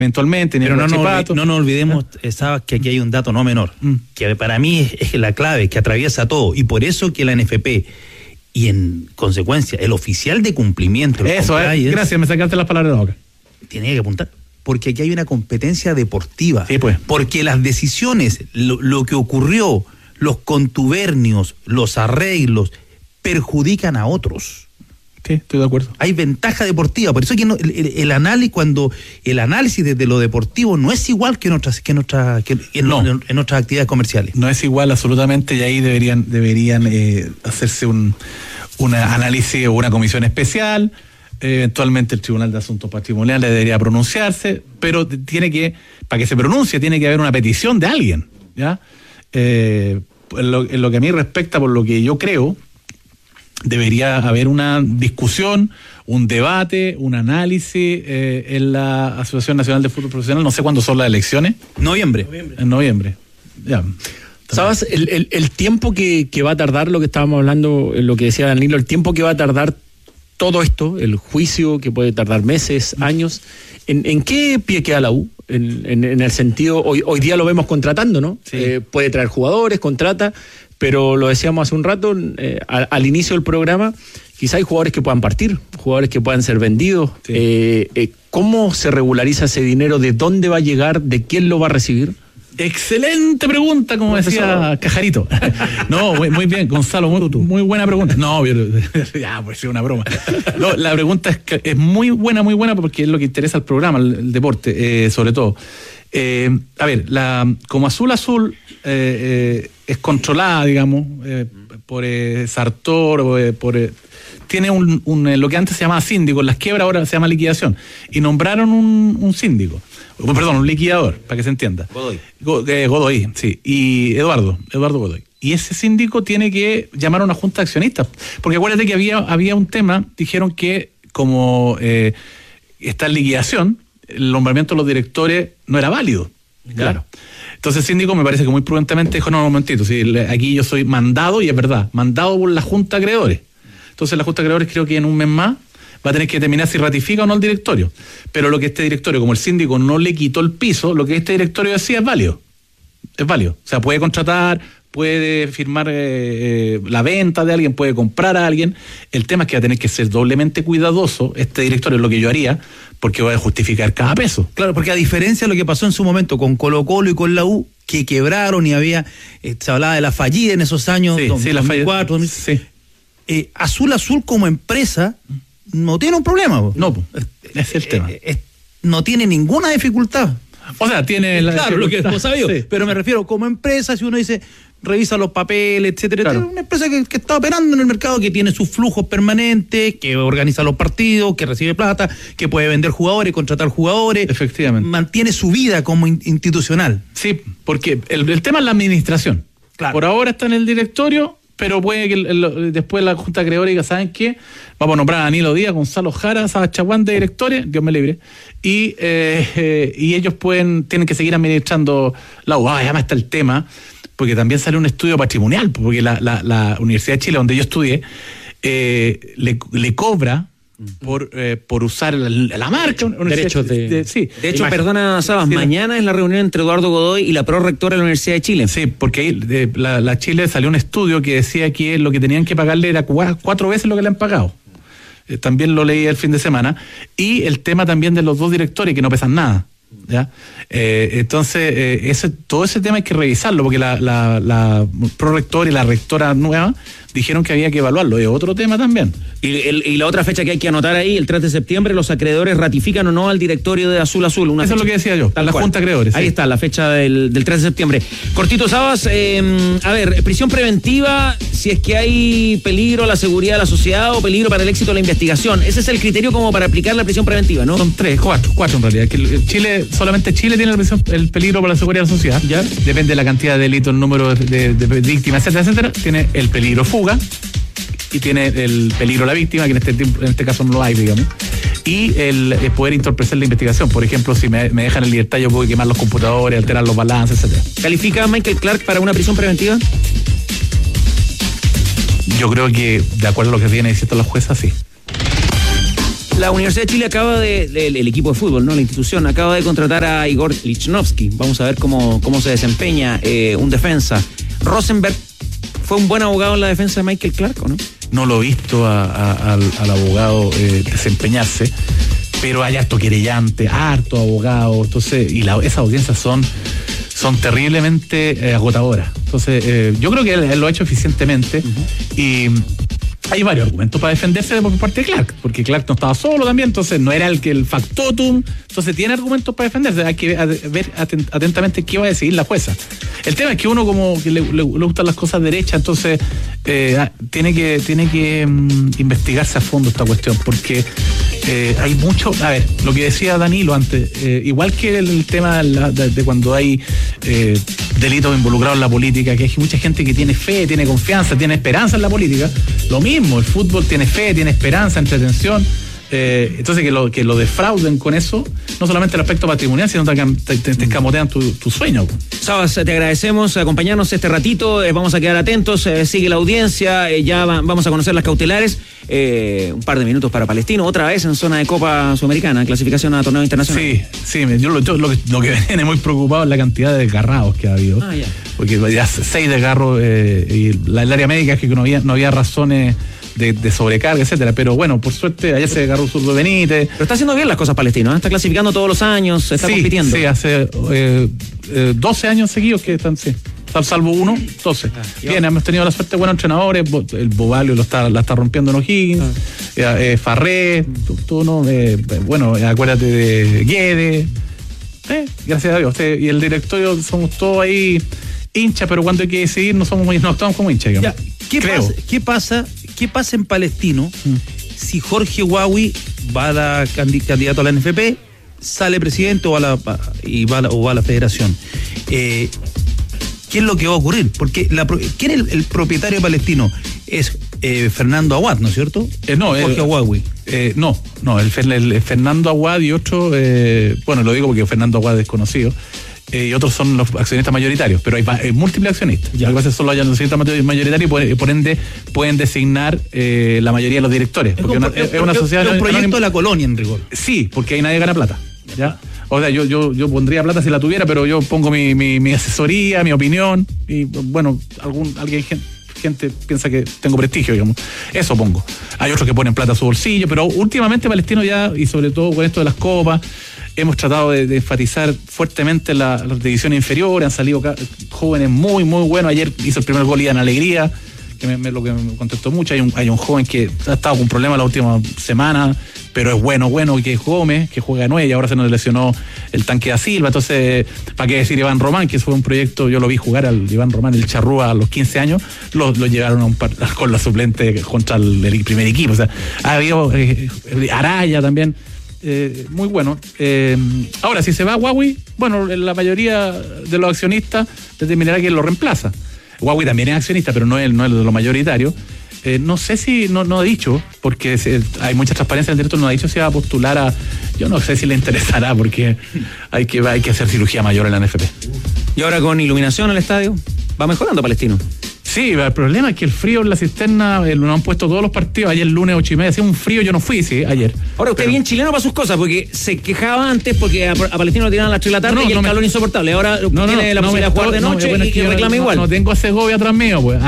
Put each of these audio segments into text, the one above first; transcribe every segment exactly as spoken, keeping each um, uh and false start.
eventualmente. Pero no, no, no nos olvidemos, ¿eh? Sabes que aquí hay un dato no menor, mm. que para mí es, es la clave, que atraviesa todo, y por eso que la N F P y en consecuencia el oficial de cumplimiento, eso es, gracias, me sacaste las palabras de la boca, tiene que apuntar, porque aquí hay una competencia deportiva, sí, pues. Porque las decisiones, lo, lo que ocurrió, los contubernios, los arreglos perjudican a otros. Sí, estoy de acuerdo. Hay ventaja deportiva, por eso que no, el, el, el análisis cuando el análisis desde lo deportivo no es igual que en otras que en otras que en, no. en, en otras actividades comerciales. No es igual absolutamente, y ahí deberían deberían eh, hacerse un un análisis o una comisión especial. Eh, eventualmente el Tribunal de Asuntos Patrimoniales debería pronunciarse, pero tiene que, para que se pronuncie, tiene que haber una petición de alguien, ¿ya? Eh, en, lo, en lo que a mí respecta, por lo que yo creo, debería haber una discusión, un debate, un análisis eh, en la Asociación Nacional de Fútbol Profesional. No sé cuándo son las elecciones. Noviembre. En noviembre. Ya. ¿Sabes? El, el, el tiempo que, que va a tardar, lo que estábamos hablando, lo que decía Danilo, el tiempo que va a tardar todo esto, el juicio que puede tardar meses, años, ¿en, en qué pie queda la U? En, en, en el sentido, hoy, hoy día lo vemos contratando, ¿no? Sí. Eh, puede traer jugadores, contrata, pero lo decíamos hace un rato, eh, al, al inicio del programa, quizá hay jugadores que puedan partir, jugadores que puedan ser vendidos. Sí. Eh, eh, ¿Cómo se regulariza ese dinero? ¿De dónde va a llegar? ¿De quién lo va a recibir? Excelente pregunta, como decía Cajarito. No, muy, muy bien, Gonzalo, muy, muy buena pregunta. No, ya, pues es una broma. No, la pregunta es, que es muy buena, muy buena, porque es lo que interesa al programa, el, el deporte, eh, sobre todo. Eh, a ver, la, como Azul Azul eh, eh, es controlada, digamos, eh, por eh, Sartor, eh, por... Eh, tiene un, un, lo que antes se llamaba síndico, en las quiebras ahora se llama liquidación, y nombraron un, un síndico, perdón, un liquidador, para que se entienda. Godoy. Go, eh, Godoy, sí, y Eduardo, Eduardo Godoy. Y ese síndico tiene que llamar a una junta de accionistas, porque acuérdate que había, había un tema, dijeron que como eh, está en liquidación, el nombramiento de los directores no era válido. Claro. Entonces el síndico me parece que muy prudentemente dijo, no, un momentito, sí, aquí yo soy mandado, y es verdad, mandado por la junta de acreedores. Entonces la junta de acreedores creo que en un mes más va a tener que determinar si ratifica o no el directorio. Pero lo que este directorio, como el síndico no le quitó el piso, lo que este directorio decía es válido. Es válido. O sea, puede contratar, puede firmar eh, eh, la venta de alguien, puede comprar a alguien. El tema es que va a tener que ser doblemente cuidadoso este directorio, es lo que yo haría, porque va a justificar cada peso. Claro, porque a diferencia de lo que pasó en su momento con Colo Colo y con la U, que quebraron y había, eh, se hablaba de la fallida en esos años, sí, dos, sí, dos mil cuatro, la fallida, sí. eh, Azul Azul como empresa no tiene un problema. No, ese es el tema. Eh, eh, no tiene ninguna dificultad. O sea, tiene... La claro, lo que vos sabés, sí. Pero me refiero, como empresa, si uno dice, revisa los papeles, etcétera, claro. Es una empresa que, que está operando en el mercado, que tiene sus flujos permanentes, que organiza los partidos, que recibe plata, que puede vender jugadores, contratar jugadores. Efectivamente. Mantiene su vida como in- institucional. Sí, porque el, el tema es la administración. Claro. Por ahora está en el directorio, pero puede que el, el, después la Junta Acreedora diga, ¿saben qué? Vamos a nombrar a Danilo Díaz, Gonzalo Jara, Saba Chaguán de directores, Dios me libre, y, eh, eh, y ellos pueden tienen que seguir administrando la U. Ah, además está el tema, porque también sale un estudio patrimonial, porque la, la, la Universidad de Chile, donde yo estudié, eh, le, le cobra por eh, por usar la, la marca. Derechos de... de... Sí. De hecho, Imag- perdona, Sabas, sí, mañana es la reunión entre Eduardo Godoy y la prorectora de la Universidad de Chile. Sí, porque ahí de, la, la Chile salió un estudio que decía que lo que tenían que pagarle era cua- cuatro veces lo que le han pagado. Eh, también lo leí el fin de semana. Y el tema también de los dos directores que no pesan nada. ¿Ya? Eh, entonces, eh, ese, todo ese tema hay que revisarlo, porque la, la, la prorectora y la rectora nueva dijeron que había que evaluarlo. Es otro tema también. Y, el, y la otra fecha que hay que anotar ahí, el tres de septiembre, los acreedores ratifican o no al directorio de Azul Azul. Una Eso fecha, es lo que decía yo, tal la cual. Junta de Acreedores. Ahí sí. está, la fecha del, del tres de septiembre. Cortito, Sabas, eh, a ver, prisión preventiva, si es que hay peligro a la seguridad de la sociedad o peligro para el éxito de la investigación. Ese es el criterio como para aplicar la prisión preventiva, ¿no? Son tres, cuatro, cuatro en realidad. Que Chile, solamente Chile tiene la prisión, el peligro para la seguridad de la sociedad. ¿Ya? Depende de la cantidad de delitos, el número de, de, de víctimas, etcétera, etcétera. Tiene el peligro fuga y tiene el peligro a la víctima, que en este, en este caso no lo hay, digamos. Y el, el poder entorpecer la investigación. Por ejemplo, si me, me dejan en libertad, yo puedo quemar los computadores, alterar los balances, etcétera. ¿Califica Michael Clark para una prisión preventiva? Yo creo que, de acuerdo a lo que vienen diciendo las juezas, sí. La Universidad de Chile acaba de, de, el equipo de fútbol, no la institución, acaba de contratar a Igor Lichnowsky. Vamos a ver cómo, cómo se desempeña eh, un defensa. Rosenberg fue un buen abogado en la defensa de Michael Clark, ¿o no? No lo he visto a, a, al, al abogado eh, desempeñarse, pero hay harto querellante, harto abogado, entonces, y la, esas audiencias son, son terriblemente eh, agotadoras. Entonces, eh, yo creo que él, él lo ha hecho eficientemente. Uh-huh. Y hay varios argumentos para defenderse por parte de Clark, porque Clark no estaba solo también, entonces no era el que el factotum, entonces tiene argumentos para defenderse. Hay que ver atentamente qué va a decidir la jueza. El tema es que uno como que le, le, le gustan las cosas derechas, entonces eh, tiene que tiene que um, investigarse a fondo esta cuestión, porque eh, hay mucho, a ver, lo que decía Danilo antes, eh, igual que el, el tema de, la, de, de cuando hay eh, delitos involucrados en la política, que hay mucha gente que tiene fe, tiene confianza, tiene esperanza en la política, lo mismo, el fútbol tiene fe, tiene esperanza, entretención. Eh, entonces que lo, que lo defrauden con eso, no solamente el aspecto patrimonial, sino que te, te, te escamotean tu, tu sueño. Sabas, te agradecemos acompañarnos este ratito, eh, vamos a quedar atentos, eh, sigue la audiencia, eh, ya va, vamos a conocer las cautelares, eh, un par de minutos para Palestino, otra vez en zona de Copa Sudamericana, clasificación a torneo internacional. Sí, sí, yo, lo, yo lo, que, lo que viene muy preocupado es la cantidad de desgarrados que ha habido, ah, ya. Porque ya seis desgarros eh, y la, el área médica es que no había, no había razones De, de sobrecarga, etcétera, pero bueno, por suerte ayer se agarró Zurdo Benítez. Pero está haciendo bien las cosas Palestino, ¿eh? Está clasificando todos los años, está sí, compitiendo. Sí, hace eh, eh, doce años seguidos que están, sí, salvo uno, doce. Ah, bien, hemos tenido la suerte de buenos entrenadores, el Bobalio lo está, la está rompiendo en O'Higgins, ah. eh, eh, Farré, tú, tú no, eh, bueno, acuérdate de Guedes, eh, gracias a Dios, eh, y el directorio somos todos ahí hinchas, pero cuando hay que decidir no somos no actuamos como hinchas, digamos. Ya, ¿qué, pasa, ¿Qué pasa? ¿Qué pasa en Palestino mm. si Jorge Huawi va a la candidato a la N F P, sale presidente o va a la, y va a la, o va a la federación? Eh, ¿Qué es lo que va a ocurrir? Porque la, ¿quién es el, el propietario de Palestino? Es eh, Fernando Aguad, ¿no es cierto? Eh, no, Jorge eh, Huawi. Eh, no, no, el, el, el Fernando Aguad y otro, eh, bueno, lo digo porque Fernando Aguad es desconocido. Eh, y otros son los accionistas mayoritarios, pero hay, hay múltiples accionistas. Ya. Lo que pasa es que solo hay accionistas mayoritarios y por, por ende pueden designar eh, la mayoría de los directores. Porque es, una, es, es una sociedad. Es un proyecto anónima. De la colonia, en rigor. Sí, porque ahí nadie gana plata. ¿Ya? O sea, yo, yo, yo pondría plata si la tuviera, pero yo pongo mi, mi, mi asesoría, mi opinión, y bueno, algún alguien gente, gente piensa que tengo prestigio, digamos. Eso pongo. Hay otros que ponen plata a su bolsillo, pero últimamente Palestino ya, y sobre todo con esto de las copas, hemos tratado de, de enfatizar fuertemente la, las divisiones inferiores, han salido jóvenes muy, muy buenos. Ayer hizo el primer gol Ian Alegría, que me, me, lo que me contestó mucho. Hay un, hay un joven que ha estado con problemas la última semana, pero es bueno, bueno, que es Gómez, que juega nueve y ahora se nos lesionó el tanque da Silva. Entonces, ¿para qué decir Iván Román? Que fue un proyecto, yo lo vi jugar al Iván Román, el Charrúa, a los quince años, lo, lo llevaron a un par, con la suplente contra el, el primer equipo. O sea, ha habido eh, Araya también. Eh, muy bueno. Eh, ahora, si se va Huawei, bueno, la mayoría de los accionistas determinará quién lo reemplaza. Huawei también es accionista, pero no es, no es de los mayoritarios. Eh, no sé si, no, no ha dicho, porque se, hay mucha transparencia en el director, no ha dicho si va a postular a, yo no sé si le interesará, porque hay que, hay que hacer cirugía mayor en la N F P. Y ahora con iluminación en el estadio, va mejorando Palestino. Sí, el problema es que el frío en la cisterna eh, lo han puesto todos los partidos. Ayer lunes ocho y media hacía un frío, yo no fui, sí, ayer. Ahora usted pero... bien chileno para sus cosas, porque se quejaba antes porque a, a Palestino lo tiraban a las tres de la tarde no, y el no calor me... insoportable. Ahora no, tiene no, la posibilidad de jugar de noche no, bueno, y, es que y reclama no, igual. No tengo a Segovia atrás mío, pues.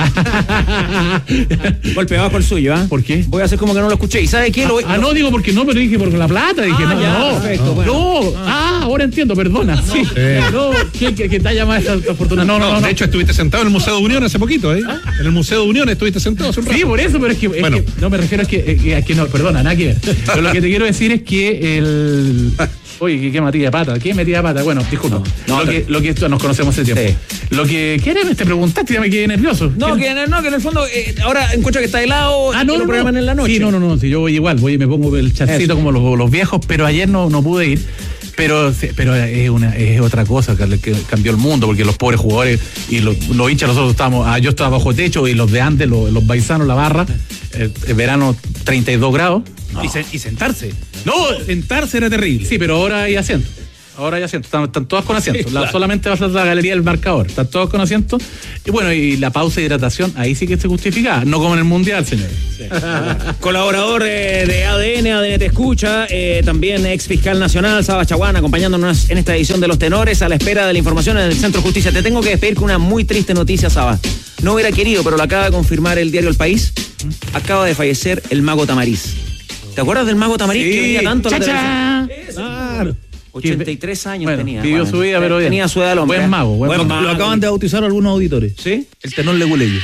Golpe bajo el suyo, ¿ah? ¿eh? ¿Por qué? Voy a hacer como que no lo escuché. ¿Y sabe qué? Ah, lo... ah no, digo porque no, pero dije por la plata. Dije, ah, no, ya, no. Perfecto, No, bueno. no. Ah, ahora entiendo, perdona. No, sí. eh. no ¿qué, qué, qué talla más esa, esa fortuna? No, no, no, no. De hecho, estuviste sentado en el Museo de Unión hace poquito, ¿eh? ¿Ah? En el Museo de Unión estuviste sentado hace un rato. Sí, por eso, pero es que, es bueno. que no me refiero a que, eh, a que no, perdona, nada que ver. Pero lo que te quiero decir es que el oye, ¿qué, qué metida de pata? ¿Qué metida de pata? Bueno, disculpa. No, no, lo, que, lo que esto nos conocemos hace tiempo. Sí. Lo que quieres, te preguntaste, ya me quedé nervioso. No, que, no, que en el fondo eh, ahora encuentro que está helado ah, no, y lo no, programan no. en la noche. Sí, no, no, no, si yo voy igual, voy y me pongo el chascito como los, los viejos, pero ayer no, no pude ir. Pero pero es una es otra cosa que, que cambió el mundo, porque los pobres jugadores y los, los hinchas, nosotros estábamos, ah, yo estaba bajo techo y los de antes, los, los paisanos, la barra, el, el verano treinta y dos grados. No. Y, se, y sentarse. No, sentarse era terrible. Sí, pero ahora hay asiento. Ahora hay asiento, están, están todas con asiento. Sí, la, claro. Solamente va a ser la galería del marcador. Están todos con asiento. Y bueno, y la pausa de hidratación, ahí sí que se justifica. No como en el Mundial, señores. Sí. Colaborador eh, de A D N, A D N Te Escucha, eh, también ex fiscal nacional, Saba Chaguán, acompañándonos en esta edición de Los Tenores, a la espera de la información en el Centro de Justicia. Te tengo que despedir con una muy triste noticia, Saba. No hubiera querido, pero lo acaba de confirmar el diario El País. Acaba de fallecer el Mago Tamariz. ¿Te acuerdas del Mago Tamariz Sí. que venía tanto a la ¡Chacha! televisión? Claro. ochenta y tres años Bueno, tenía. vivió Juan. su vida, pero bien. Tenía su edad el hombre. Buen mago, buen Lo, mago. lo acaban de bautizar algunos auditores. ¿Sí? El tenor Leguleyo.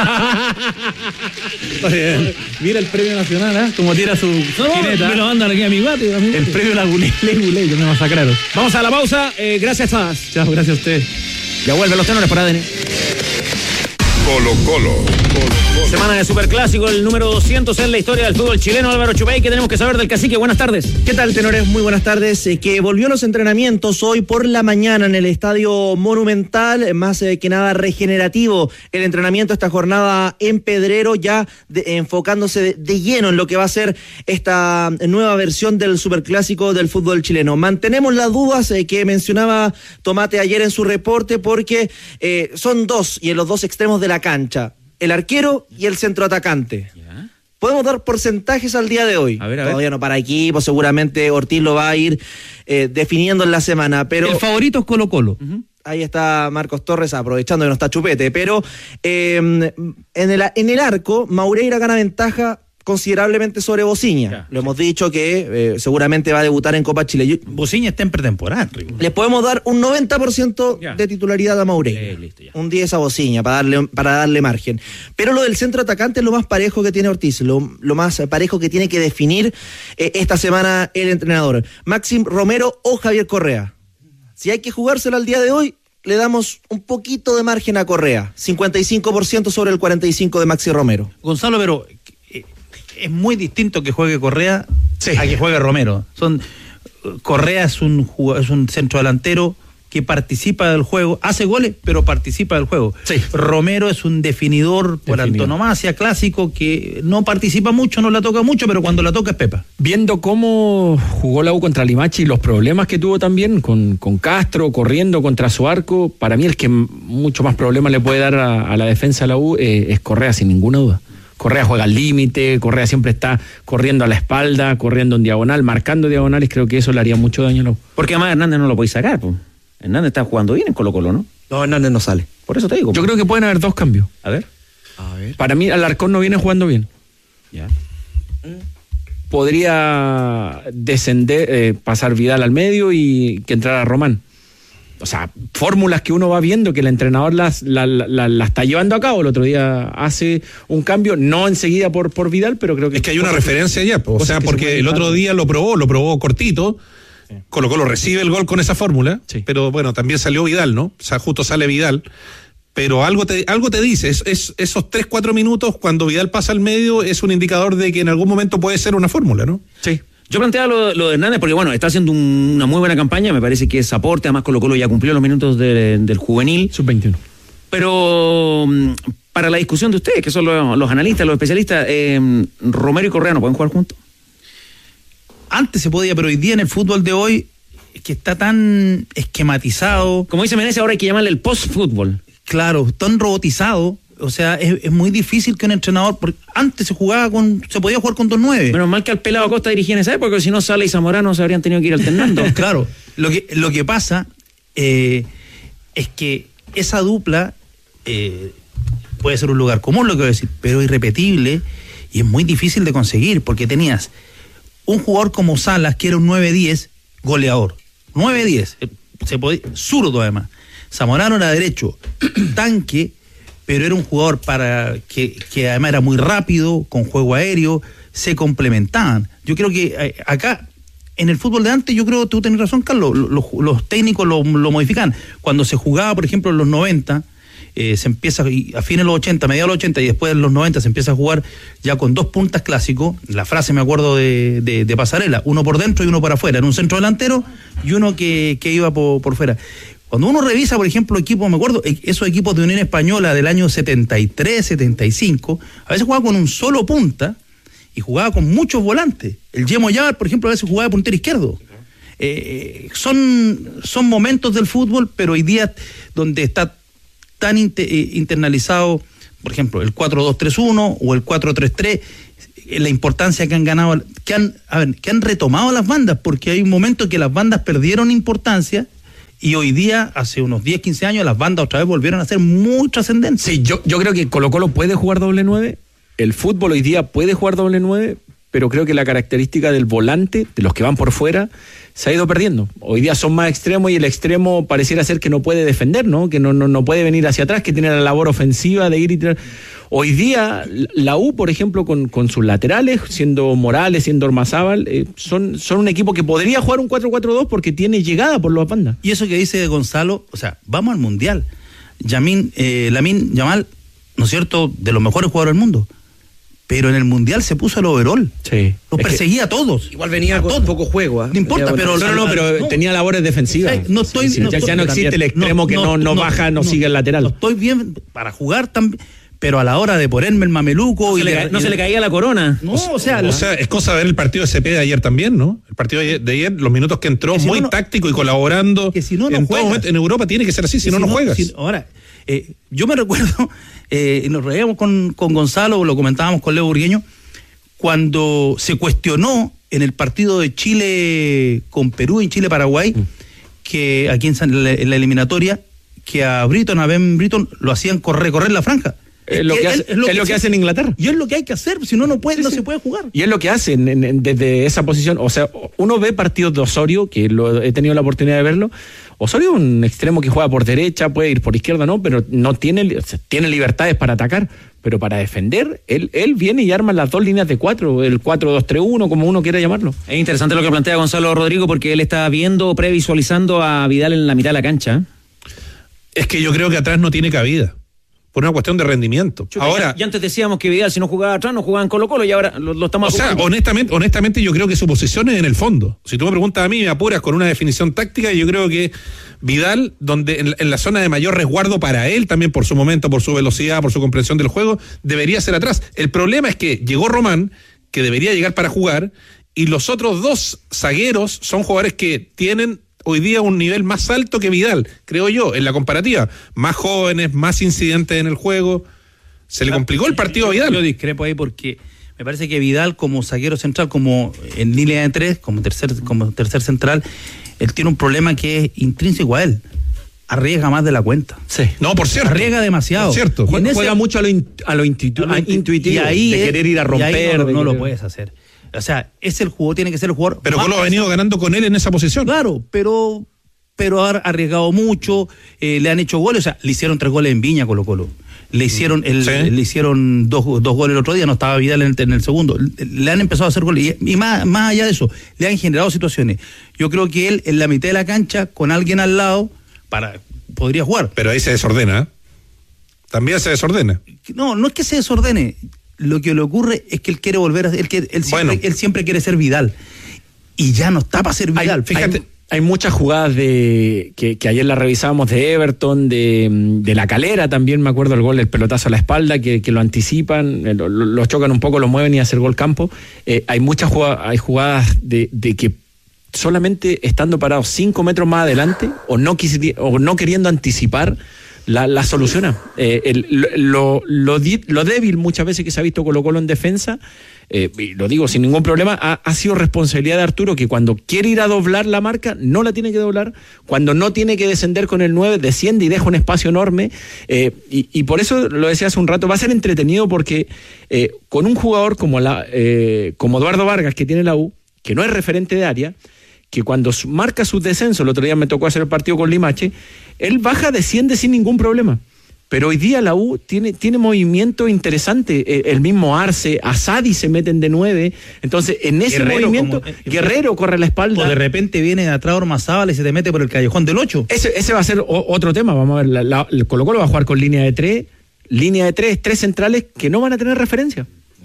Mira el premio nacional, ¿eh? Como tira su jineta. me lo mandan aquí a mi bate. A mi El bate. premio Leguley, me masacraron. Vamos a la pausa. Eh, gracias, Sabas. Chao, gracias a ustedes. Ya vuelven Los Tenores por A D N. Colo Colo. Semana de Superclásico, el número doscientos en la historia del fútbol chileno. Álvaro Chupay, ¿qué tenemos que saber del Cacique? Buenas tardes. ¿Qué tal, tenores? Muy buenas tardes. Eh, que volvió a los entrenamientos hoy por la mañana en el Estadio Monumental, eh, más eh, que nada regenerativo el entrenamiento esta jornada en Pedrero, ya de, enfocándose de, de lleno en lo que va a ser esta nueva versión del Superclásico del fútbol chileno. Mantenemos las dudas eh, que mencionaba Tomate ayer en su reporte, porque eh, son dos, y en los dos extremos de la cancha, el arquero y el centroatacante. ¿Ya? Podemos dar porcentajes al día de hoy. A ver, a ver. Todavía no para equipo, seguramente Ortiz lo va a ir eh, definiendo en la semana, pero El favorito es Colo Colo. ahí está Marcos Torres aprovechando que no está Chupete, pero eh, en, el, en el arco Maureira gana ventaja considerablemente sobre Bociña. Ya, lo hemos dicho que eh, seguramente va a debutar en Copa Chile. Yo- Bociña está en pretemporada. Rigo. les podemos dar un noventa por ciento Ya. de titularidad a Maureira. Eh, listo, ya. Un diez a Bociña para darle, para darle margen. Pero lo del centro atacante es lo más parejo que tiene Ortiz, lo, lo más parejo que tiene que definir eh, esta semana el entrenador. Maxim Romero o Javier Correa. Si hay que jugárselo al día de hoy, le damos un poquito de margen a Correa. cincuenta y cinco por ciento sobre el cuarenta y cinco por ciento de Maxi Romero. Gonzalo, pero eh, es muy distinto que juegue Correa a que juegue Romero. Son Correa es un jug- es un centro delantero que participa del juego, hace goles, pero participa del juego. Sí. Romero es un definidor por Definidor. antonomasia clásico que no participa mucho, no la toca mucho, pero cuando la toca es Pepa. Viendo cómo jugó la U contra Limache y los problemas que tuvo también con, con Castro, corriendo contra su arco, para mí el que m- mucho más problemas le puede dar a, a la defensa de la U eh, es Correa, sin ninguna duda. Correa juega al límite, Correa siempre está corriendo a la espalda, corriendo en diagonal, marcando diagonales, creo que eso le haría mucho daño a la U. Porque además Hernández no lo podéis sacar, pues. Hernández está jugando bien en Colo Colo, ¿no? No, Hernández no sale. Por eso te digo. Yo creo que pueden haber dos cambios. A ver. Para mí Alarcón no viene jugando bien. Ya. Podría descender, eh, pasar Vidal al medio y que entrara Román. O sea, fórmulas que uno va viendo que el entrenador las, la, la, la, la está llevando a cabo. El otro día hace un cambio, no enseguida por, por Vidal, pero creo que... Es que hay una cosas- referencia ya, po. o cosas sea, que se porque pueden el dar. otro día lo probó, lo probó cortito, Colo Colo recibe el gol con esa fórmula, Sí. pero bueno, también salió Vidal, ¿no? O sea, justo sale Vidal, pero algo te, algo te dice, es, es- esos tres, cuatro minutos cuando Vidal pasa al medio es un indicador de que en algún momento puede ser una fórmula, ¿no? Sí. Yo planteaba lo, lo de Hernández porque, bueno, está haciendo un- una muy buena campaña, me parece que es aporte, además Colo Colo ya cumplió los minutos de- del juvenil, sub veintiuno. pero mm, para la discusión de ustedes, que son los, los analistas, los especialistas, eh, Romero y Correa no pueden jugar juntos. Antes se podía, pero hoy día en el fútbol de hoy es que está tan esquematizado, Como dice Menezes, ahora hay que llamarle el post-fútbol. claro, tan robotizado. O sea, es, es muy difícil que un entrenador, porque antes se jugaba con, se podía jugar con dos nueve. Menos mal que al pelado Acosta dirigía en esa época, porque si no Sala y Zamorano se habrían tenido que ir alternando. Claro, lo que, lo que pasa eh, es que esa dupla eh, puede ser un lugar común, lo que voy a decir, pero irrepetible y es muy difícil de conseguir, porque tenías un jugador como Salas, que era un nueve diez, goleador. nueve diez, eh, se podía, zurdo además. Zamorano era derecho, tanque, pero era un jugador para que, que además era muy rápido, con juego aéreo, se complementaban. Yo creo que eh, acá, en el fútbol de antes, yo creo que tú tenés razón, Carlos, los, los, los técnicos lo, lo modifican. Cuando se jugaba, por ejemplo, en los noventa, eh, se empieza, y a fines de los ochenta, mediados de los ochenta, y después de los noventa se empieza a jugar ya con dos puntas clásicos. La frase me acuerdo de, de, de Pasarela, uno por dentro y uno por afuera. Era un centro delantero y uno que, que iba por, por fuera. Cuando uno revisa, por ejemplo, equipos, me acuerdo, esos equipos de Unión Española del año setenta y tres, setenta y cinco, a veces jugaba con un solo punta y jugaba con muchos volantes. El Yemo Yar, por ejemplo, a veces jugaba de puntero izquierdo. eh, son, son momentos del fútbol, pero hoy día donde está tan inter, eh, internalizado, por ejemplo, el cuatro dos tres uno o el cuatro tres tres, eh, la importancia que han ganado, que han, a ver, que han retomado las bandas, porque hay un momento que las bandas perdieron importancia. Y hoy día, hace unos diez, quince años, las bandas otra vez volvieron a ser muy trascendentes. Sí, yo, yo creo que Colo Colo puede jugar doble nueve, el fútbol hoy día puede jugar doble nueve, pero creo que la característica del volante, de los que van por fuera, se ha ido perdiendo. Hoy día son más extremos y el extremo pareciera ser que no puede defender, ¿no? Que no, no, no puede venir hacia atrás, que tiene la labor ofensiva de ir y tirar. Hoy día, la U, por ejemplo, con, con sus laterales, siendo Morales, siendo Ormazábal, eh, son, son un equipo que podría jugar un cuatro cuatro dos porque tiene llegada por las bandas. Y eso que dice Gonzalo, o sea, vamos al Mundial. Yamin, eh, Lamine Yamal, ¿no es cierto?, de los mejores jugadores del mundo. Pero en el Mundial se puso el overall. Sí. Los perseguía que, a todos. Igual venía con poco juego. ¿eh? No importa, pero... No, no, no, pero no, tenía labores defensivas. Sí, no estoy, sí, no ya, estoy, ya no existe el extremo no, que no, no, no baja, no, no sigue el lateral. No estoy bien para jugar también, pero a la hora de ponerme el mameluco... No, y se, de, le, no y se le caía la corona. No, o sea... O sea, es cosa de ver el partido de C P de ayer también, ¿no? El partido de ayer, los minutos que entró, que si muy no, táctico y colaborando. Que si no, no en juegas. todo momento, en Europa tiene que ser así, si, si no, no, no juegas. Si, ahora, eh, yo me recuerdo, eh, nos reíamos con, con Gonzalo, lo comentábamos con Leo Burgueño, cuando se cuestionó en el partido de Chile con Perú, en Chile-Paraguay, mm. que aquí en, San, en, la, en la eliminatoria, que a Britton, a Ben Britton, lo hacían correr, correr la franja. Es lo, que, hace, es lo, es que, lo que hace en Inglaterra. Y es lo que hay que hacer, si no, no, puede, sí, no sí. se puede jugar. Y es lo que hacen en, en, desde esa posición. O sea, uno ve partidos de Osorio, que lo, he tenido la oportunidad de verlo. Osorio es un extremo que juega por derecha, puede ir por izquierda, no, pero no tiene, o sea, tiene libertades para atacar, pero para defender, él, él viene y arma las dos líneas de cuatro, el cuatro dos tres uno, como uno quiera llamarlo. Es interesante lo que plantea Gonzalo Rodrigo, porque él está viendo, previsualizando a Vidal en la mitad de la cancha. Es que yo creo que atrás no tiene cabida. Por una cuestión de rendimiento. Chuta, ahora, ya, ya antes decíamos que Vidal si no jugaba atrás no jugaba en Colo Colo y ahora lo, lo estamos O sea, jugando. honestamente, honestamente yo creo que su posición es en el fondo. Si tú me preguntas a mí, me apuras con una definición táctica, yo creo que Vidal, donde en, en la zona de mayor resguardo para él, también por su momento, por su velocidad, por su comprensión del juego, debería ser atrás. El problema es que llegó Román, que debería llegar para jugar, y los otros dos zagueros son jugadores que tienen hoy día un nivel más alto que Vidal, creo yo, en la comparativa. Más jóvenes, más incidentes en el juego. Se le complicó el partido a Vidal. Yo discrepo ahí porque me parece que Vidal como zaguero central, como en línea de tres, como tercer, como tercer central, él tiene un problema que es intrínseco a él. Arriesga más de la cuenta. Sí. No, por cierto. Arriesga demasiado. Por cierto. Juega, ese, juega mucho a lo, in, a lo intuitu, a intuitivo, y ahí de es, querer ir a romper. Y ahí no, de no querer... lo puedes hacer. O sea, es el jugador, tiene que ser el jugador. Pero Colo ha venido ganando con él en esa posición. Claro, pero, pero ha arriesgado mucho, eh, le han hecho goles, o sea, le hicieron tres goles en Viña Colo Colo. Le hicieron el, sí. le hicieron dos, dos goles el otro día, no estaba Vidal en el, en el segundo. Le han empezado a hacer goles. Y, y más, más allá de eso, le han generado situaciones. Yo creo que él, en la mitad de la cancha, con alguien al lado, para podría jugar. Pero ahí se desordena, ¿eh? También se desordena. No, no es que se desordene. Lo que le ocurre es que él quiere volver a él, él, siempre, bueno. él siempre quiere ser Vidal. Y ya no está para ser Vidal. Hay, Fíjate. Hay, hay muchas jugadas de que, que ayer las revisábamos de Everton, de, de La Calera también, me acuerdo el gol, el pelotazo a la espalda, que, que lo anticipan, lo, lo chocan un poco, lo mueven y hacer gol campo. Eh, hay muchas jugadas, hay jugadas de, de que solamente estando parados cinco metros más adelante o no, quisi, o no queriendo anticipar, La, la soluciona. Eh, el, lo, lo, lo débil muchas veces que se ha visto Colo Colo en defensa, eh, y lo digo sin ningún problema, ha, ha sido responsabilidad de Arturo, que cuando quiere ir a doblar la marca, no la tiene que doblar, cuando no tiene que descender con el nueve, desciende y deja un espacio enorme, eh, y, y por eso lo decía hace un rato, va a ser entretenido porque eh, con un jugador como, la, eh, como Eduardo Vargas, que tiene la U, que no es referente de área, que cuando marca su descenso, el otro día me tocó hacer el partido con Limache, él baja, desciende sin ningún problema. Pero hoy día la U tiene, tiene movimiento interesante. El mismo Arce, Asadi se meten de nueve. Entonces, en ese Guerrero, movimiento, como, Guerrero corre a la espalda. O de repente viene de atrás Ormazábal y se te mete por el callejón del ocho. Ese, ese va a ser o, otro tema. Vamos a ver, la, la, el Colo Colo va a jugar con línea de tres, línea de tres, tres centrales que no van a tener referencia.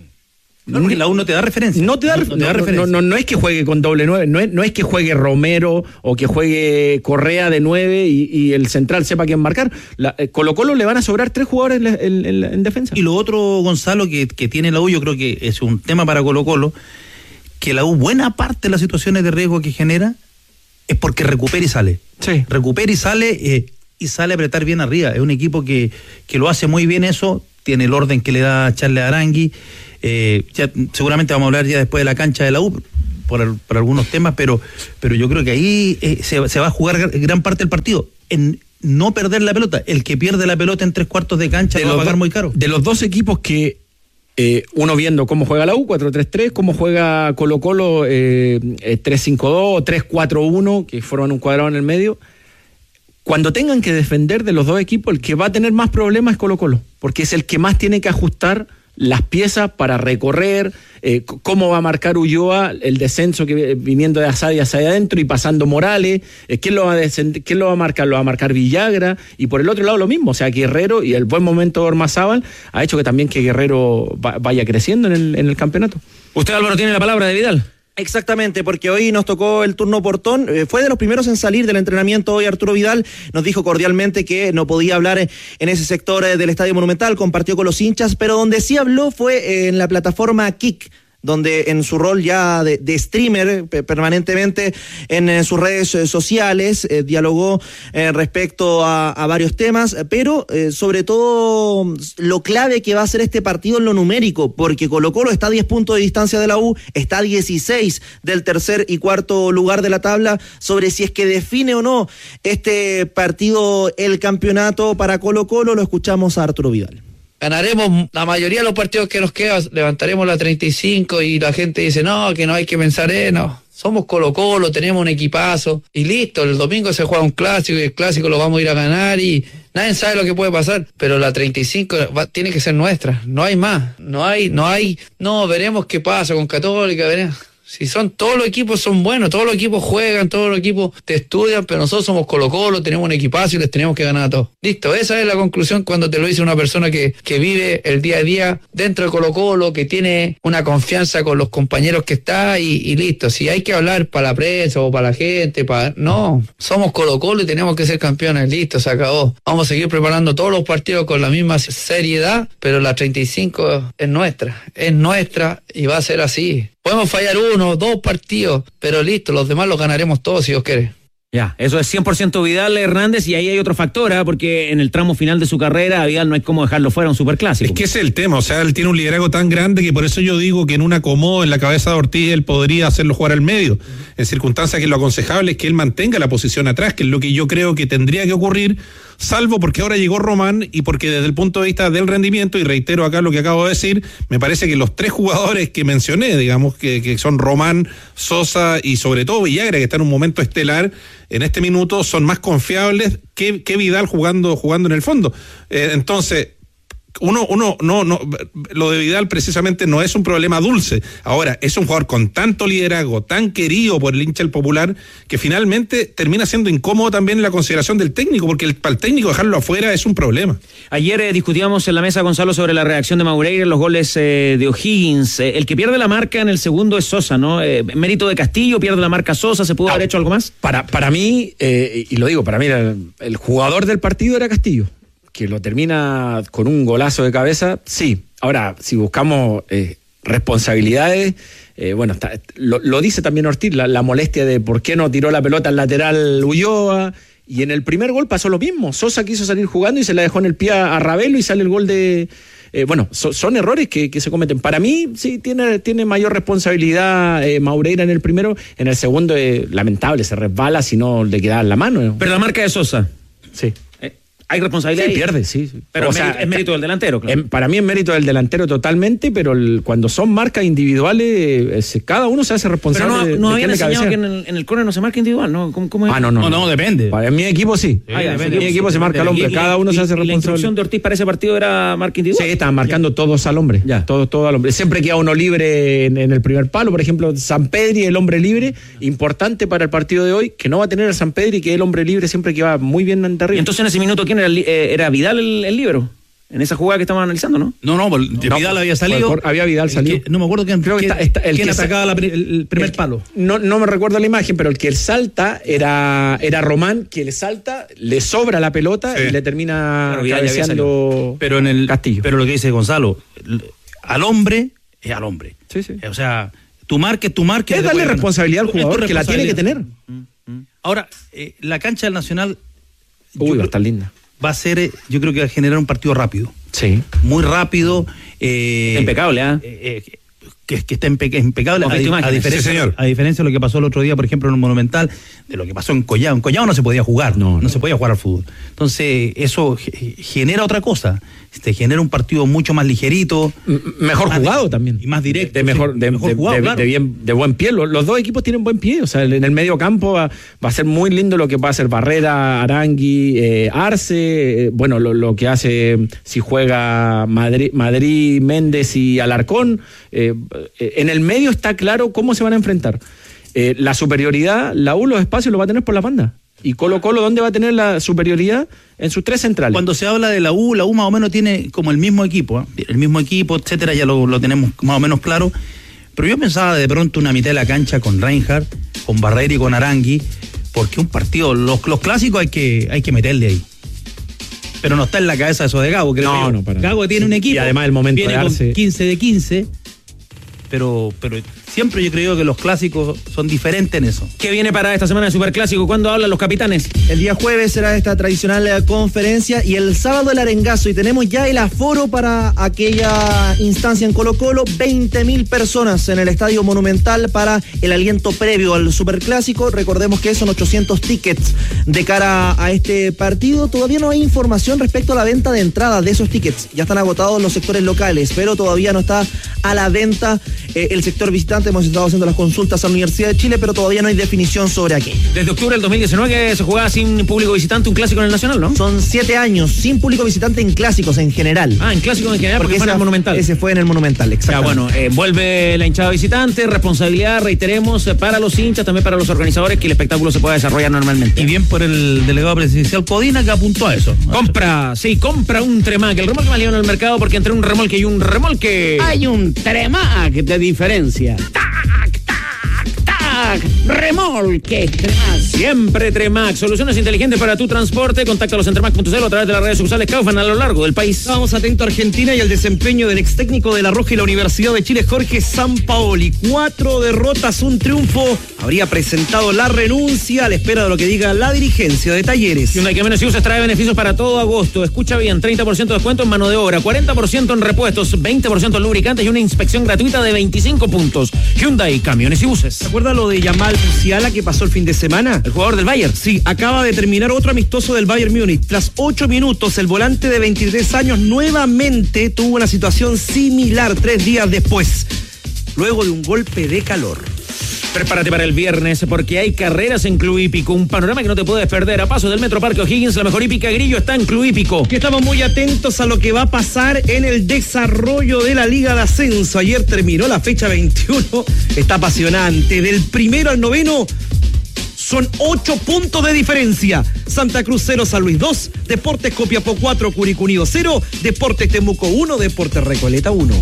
No, porque la U no te da referencia. No te da, no, no, te da no, referencia. No, no, no es que juegue con doble nueve, no es, no es que juegue Romero o que juegue Correa de nueve y, y el central sepa quién marcar. La, eh, Colo Colo le van a sobrar tres jugadores en, en, en, en defensa. Y lo otro, Gonzalo, que, que tiene la U, yo creo que es un tema para Colo Colo, que la U, buena parte de las situaciones de riesgo que genera, es porque recupera y sale. Sí. Recupera y sale eh, y sale a apretar bien arriba. Es un equipo que, que lo hace muy bien eso, tiene el orden que le da Charles Arangui. Eh, ya, seguramente vamos a hablar ya después de la cancha de la U por, por algunos temas, pero, pero yo creo que ahí eh, se, se va a jugar gran parte del partido. En no perder la pelota. El que pierde la pelota en tres cuartos de cancha lo va a pagar muy caro. De los dos equipos que eh, uno viendo cómo juega la U, cuatro tres tres, cómo juega Colo Colo eh, eh, tres cinco dos o tres cuatro uno, que forman un cuadrado en el medio, cuando tengan que defender de los dos equipos, el que va a tener más problemas es Colo Colo, porque es el que más tiene que ajustar las piezas para recorrer, eh, cómo va a marcar Ulloa el descenso que viniendo de Asadia hacia adentro y pasando Morales, eh, ¿quién lo va a descend- quién lo va a marcar? Lo va a marcar Villagra, y por el otro lado lo mismo, o sea, Guerrero y el buen momento de Ormazábal ha hecho que también que Guerrero va- vaya creciendo en el, en el campeonato. Usted, Álvaro, tiene la palabra de Vidal. Exactamente, porque hoy nos tocó el turno portón, eh, fue de los primeros en salir del entrenamiento hoy Arturo Vidal, nos dijo cordialmente que no podía hablar en, en ese sector eh, del Estadio Monumental, compartió con los hinchas, pero donde sí habló fue eh, en la plataforma Kick, donde en su rol ya de, de streamer eh, permanentemente en, en sus redes eh, sociales eh, dialogó eh, respecto a, a varios temas, pero eh, sobre todo lo clave que va a ser este partido en lo numérico, porque Colo Colo está a diez puntos de distancia de la U, está a dieciséis del tercer y cuarto lugar de la tabla, sobre si es que define o no este partido el campeonato para Colo Colo. Lo escuchamos a Arturo Vidal. Ganaremos la mayoría de los partidos que nos quedan, levantaremos la treinta y cinco y la gente dice, no, que no hay que pensar en, no. Somos Colo Colo, tenemos un equipazo y listo, el domingo se juega un clásico y el clásico lo vamos a ir a ganar y nadie sabe lo que puede pasar, pero la treinta y cinco va, tiene que ser nuestra, no hay más, no hay, no hay, no, veremos qué pasa con Católica, veremos. Si son, todos los equipos son buenos, todos los equipos juegan, todos los equipos te estudian, pero nosotros somos Colo Colo, tenemos un equipazo y les tenemos que ganar a todos. Listo, esa es la conclusión cuando te lo dice una persona que, que vive el día a día dentro de Colo Colo, que tiene una confianza con los compañeros que está y, y listo. Si hay que hablar para la prensa o para la gente, para no, somos Colo Colo y tenemos que ser campeones, listo, se acabó. Vamos a seguir preparando todos los partidos con la misma seriedad, pero la treinta y cinco es nuestra, es nuestra y va a ser así. Podemos fallar uno, dos partidos, pero listo, los demás los ganaremos todos si Dios quiere. Ya, eso es cien por ciento Vidal Hernández, y ahí hay otro factor, ¿eh? Porque en el tramo final de su carrera a Vidal no hay cómo dejarlo fuera un superclásico. Es que ese es el tema, o sea, él tiene un liderazgo tan grande que por eso yo digo que en un acomodo en la cabeza de Ortiz él podría hacerlo jugar al medio, en circunstancias que lo aconsejable es que él mantenga la posición atrás, que es lo que yo creo que tendría que ocurrir, salvo porque ahora llegó Román y porque desde el punto de vista del rendimiento, y reitero acá lo que acabo de decir, me parece que los tres jugadores que mencioné, digamos, que, que son Román, Sosa y sobre todo Villagra, que está en un momento estelar, en este minuto son más confiables que, que Vidal jugando, jugando en el fondo. Eh, entonces, uno, uno, no, no, lo de Vidal precisamente no es un problema dulce. Ahora, es un jugador con tanto liderazgo, tan querido por el hincha del Popular, que finalmente termina siendo incómodo también en la consideración del técnico, porque el, para el técnico dejarlo afuera es un problema. Ayer eh, discutíamos en la mesa, Gonzalo, sobre la reacción de Maureira en los goles eh, de O'Higgins. Eh, el que pierde la marca en el segundo es Sosa, ¿no? Eh, mérito de Castillo, pierde la marca Sosa, ¿se pudo no, haber hecho algo más? Para, para mí, eh, y lo digo, para mí el, el jugador del partido era Castillo, que lo termina con un golazo de cabeza, sí. Ahora, si buscamos eh, responsabilidades, eh, bueno, está, lo, lo dice también Ortiz, la, la molestia de por qué no tiró la pelota al lateral Ulloa, y en el primer gol pasó lo mismo. Sosa quiso salir jugando y se la dejó en el pie a, a Ravelo y sale el gol de... Eh, bueno, so, son errores que, que se cometen. Para mí, sí, tiene, tiene mayor responsabilidad eh, Maureira en el primero. En el segundo, eh, lamentable, se resbala si no le queda en la mano. Pero la marca de Sosa. Sí. Hay responsabilidad. Sí, ahí. pierde, sí. Pero o sea, es mérito del delantero, claro. En, para mí es mérito del delantero totalmente, pero el, cuando son marcas individuales, eh, cada uno se hace responsable. Pero no, de, no de habían enseñado cabecea. que en el, en el córner no se marca individual, ¿no? ¿Cómo, cómo es? Ah, no, no. No, no, depende. Para mi equipo sí. Sí, ah, en mi equipo se marca al hombre, y, cada uno y, se hace y responsable. La instrucción de Ortiz para ese partido era marca individual. Sí, estaban marcando ya. Todos al hombre. Ya. Todo, todo al hombre. Siempre queda uno libre en, en el primer palo, por ejemplo, San Pedri, el hombre libre, importante para el partido de hoy, que no va a tener a San Pedri, que es el hombre libre siempre que va muy bien ante arriba. Y entonces en ese minuto, ¿quién era? Eh, ¿Era Vidal el, el líbero? En esa jugada que estamos analizando, ¿no? No, no, Vidal no, había salido. Por, había Vidal salido. Que, no me acuerdo quién, Creo que quién, está, está, el quién que atacaba la, el, el primer el, palo. No, no me recuerdo la imagen, pero el que salta era, era Román, que le salta, le sobra la pelota sí. y le termina claro, cabeceando pero en el Castillo. Pero lo que dice Gonzalo, al hombre es al hombre. Sí, sí. O sea, tu marca es tu marca. Es darle responsabilidad al jugador que la tiene que tener. Mm, mm. Ahora, eh, la cancha del Nacional Uy, va a estar linda. Va a ser, eh, yo creo que va a generar un partido rápido. Sí. Muy rápido. Eh, impecable, ¿ah? ¿eh? Eh, eh, que, que está impe- impecable, a, di- a, diferencia, sí, señor. a diferencia de lo que pasó el otro día, por ejemplo, en el Monumental, de lo que pasó en Collao. En Collao no se podía jugar, no, no, no se podía jugar al fútbol. Entonces, eso ge- genera otra cosa. Te genera un partido mucho más ligerito. M- mejor más jugado de, también. Y más directo. De mejor, sí, de, mejor de- jugado, de- claro. de bien, de buen pie. Los, los dos equipos tienen buen pie. O sea, en el medio campo va, va a ser muy lindo lo que va a hacer Barrera, Arangui, eh, Arce. eh, bueno, lo, lo que hace si juega Madrid, Madrid, Méndez y Alarcón. Eh, eh, en el medio está claro cómo se van a enfrentar. Eh, la superioridad, la U, los espacios lo va a tener por la banda. Y Colo Colo, ¿dónde va a tener la superioridad? En sus tres centrales. Cuando se habla de la U, la U más o menos tiene como el mismo equipo, ¿eh? el mismo equipo, etcétera, ya lo, lo tenemos más o menos claro. Pero yo pensaba de pronto una mitad de la cancha con Reinhardt, con Barrera y con Arangui, porque un partido, los, los clásicos hay que, hay que meterle ahí. Pero no está en la cabeza eso de Gago, creo No, yo. no, para Gago nada. tiene un equipo, Y además el momento viene de darse- con quince de quince, pero, pero siempre yo creo que los clásicos son diferentes en eso. ¿Qué viene para esta semana de Superclásico? ¿Cuándo hablan los capitanes? El día jueves será esta tradicional eh, conferencia y el sábado el arengazo, y tenemos ya el aforo para aquella instancia en Colo Colo, veinte mil personas en el Estadio Monumental para el aliento previo al Superclásico. Recordemos que son ochocientos tickets de cara a este partido. Todavía no hay información respecto a la venta de entradas de esos tickets, ya están agotados los sectores locales, pero todavía no está a la venta eh, el sector visitante. Hemos estado haciendo las consultas a la Universidad de Chile, pero todavía no hay definición sobre aquello. Desde octubre del dos mil diecinueve que se jugaba sin público visitante un clásico en el Nacional, ¿no? Son siete años sin público visitante en clásicos en general. Ah, en clásico en general, porque, porque fue en el Monumental. Ese fue en el Monumental, exacto. Ya, bueno, eh, vuelve la hinchada visitante, responsabilidad, reiteremos, eh, para los hinchas, también para los organizadores, que el espectáculo se pueda desarrollar normalmente. Y bien por el delegado presidencial Codina, que apuntó a eso. Compra, sí, compra un Tremac, el remolque más liviano del mercado, porque entre un remolque y un remolque hay un Tremac de diferencia. ¡Tac, tac, tac! ¡Remolque! Tremac. Siempre Tremac, soluciones inteligentes para tu transporte. Contáctalos en tremac punto c l a través de las redes sociales Kaufman a lo largo del país. Vamos atento a Argentina y al desempeño del ex técnico de La Roja y la Universidad de Chile, Jorge Sampaoli. Cuatro derrotas, un triunfo. Habría presentado la renuncia a la espera de lo que diga la dirigencia de Talleres. Hyundai que menos si usas trae beneficios para todo agosto. Escucha bien, treinta por ciento de descuento en mano de obra, cuarenta por ciento en repuestos, veinte por ciento en lubricantes y una inspección gratuita de veinticinco puntos. Hyundai, camiones y buses. ¿Se acuerda lo de Yamal Musiala que pasó el fin de semana? El jugador del Bayern. Sí, acaba de terminar otro amistoso del Bayern Múnich. Tras ocho minutos, el volante de veintitrés años nuevamente tuvo una situación similar tres días después, luego de un golpe de calor. Prepárate para el viernes porque hay carreras en Club Hípico, un panorama que no te puedes perder. A paso del Metro Parque O'Higgins, la mejor hípica Grillo está en Club Hípico. Que estamos muy atentos a lo que va a pasar en el desarrollo de la Liga de Ascenso. Ayer terminó la fecha veintiuno, está apasionante. Del primero al noveno son ocho puntos de diferencia. Santa Cruz cero, San Luis dos, Deportes Copiapó cuatro, Curicó Unido cero, Deportes Temuco uno, Deportes Recoleta uno.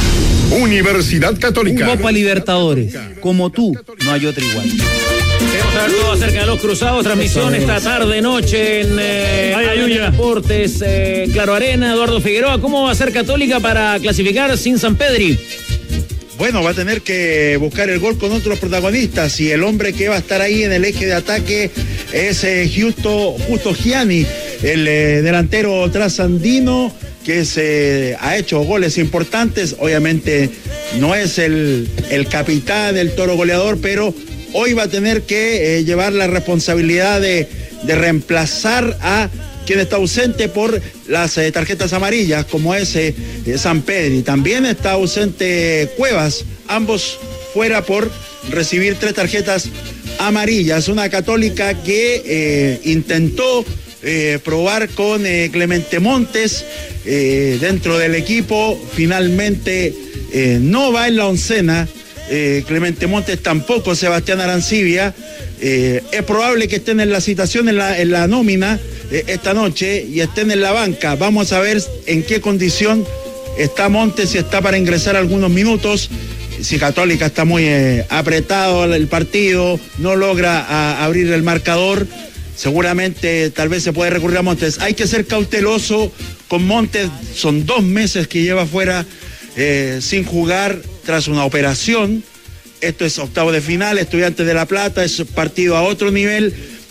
Universidad Católica. Copa Libertadores, como tú, no hay otra igual. Queremos saber todo acerca de los cruzados. Transmisión esta tarde, noche en eh, Ay, Arena Ayuya. Deportes, eh, Claro Arena, Eduardo Figueroa. ¿Cómo va a ser Católica para clasificar sin San Pedri? Bueno, va a tener que buscar el gol con otros protagonistas y el hombre que va a estar ahí en el eje de ataque es eh, Justo, Justo Gianni, el eh, delantero trasandino que se ha hecho goles importantes. Obviamente no es el, el capitán del Toro goleador, pero hoy va a tener que eh, llevar la responsabilidad de, de reemplazar a quien está ausente por las eh, tarjetas amarillas, como es eh, San Pedri. También está ausente Cuevas, ambos fuera por recibir tres tarjetas amarillas. Una Católica que eh, intentó eh, probar con eh, Clemente Montes eh, dentro del equipo, finalmente eh, no va en la oncena. Eh, Clemente Montes tampoco, Sebastián Arancibia. Eh, es probable que estén en la citación, en la, en la nómina eh, esta noche y estén en la banca. Vamos a ver en qué condición está Montes, si está para ingresar algunos minutos. Si Católica está muy eh, apretado el partido, no logra a, abrir el marcador, seguramente tal vez se puede recurrir a Montes. Hay que ser cauteloso con Montes, son dos meses que lleva fuera eh, sin jugar tras una operación. Esto es octavo de final, Estudiantes de La Plata, es partido a otro nivel,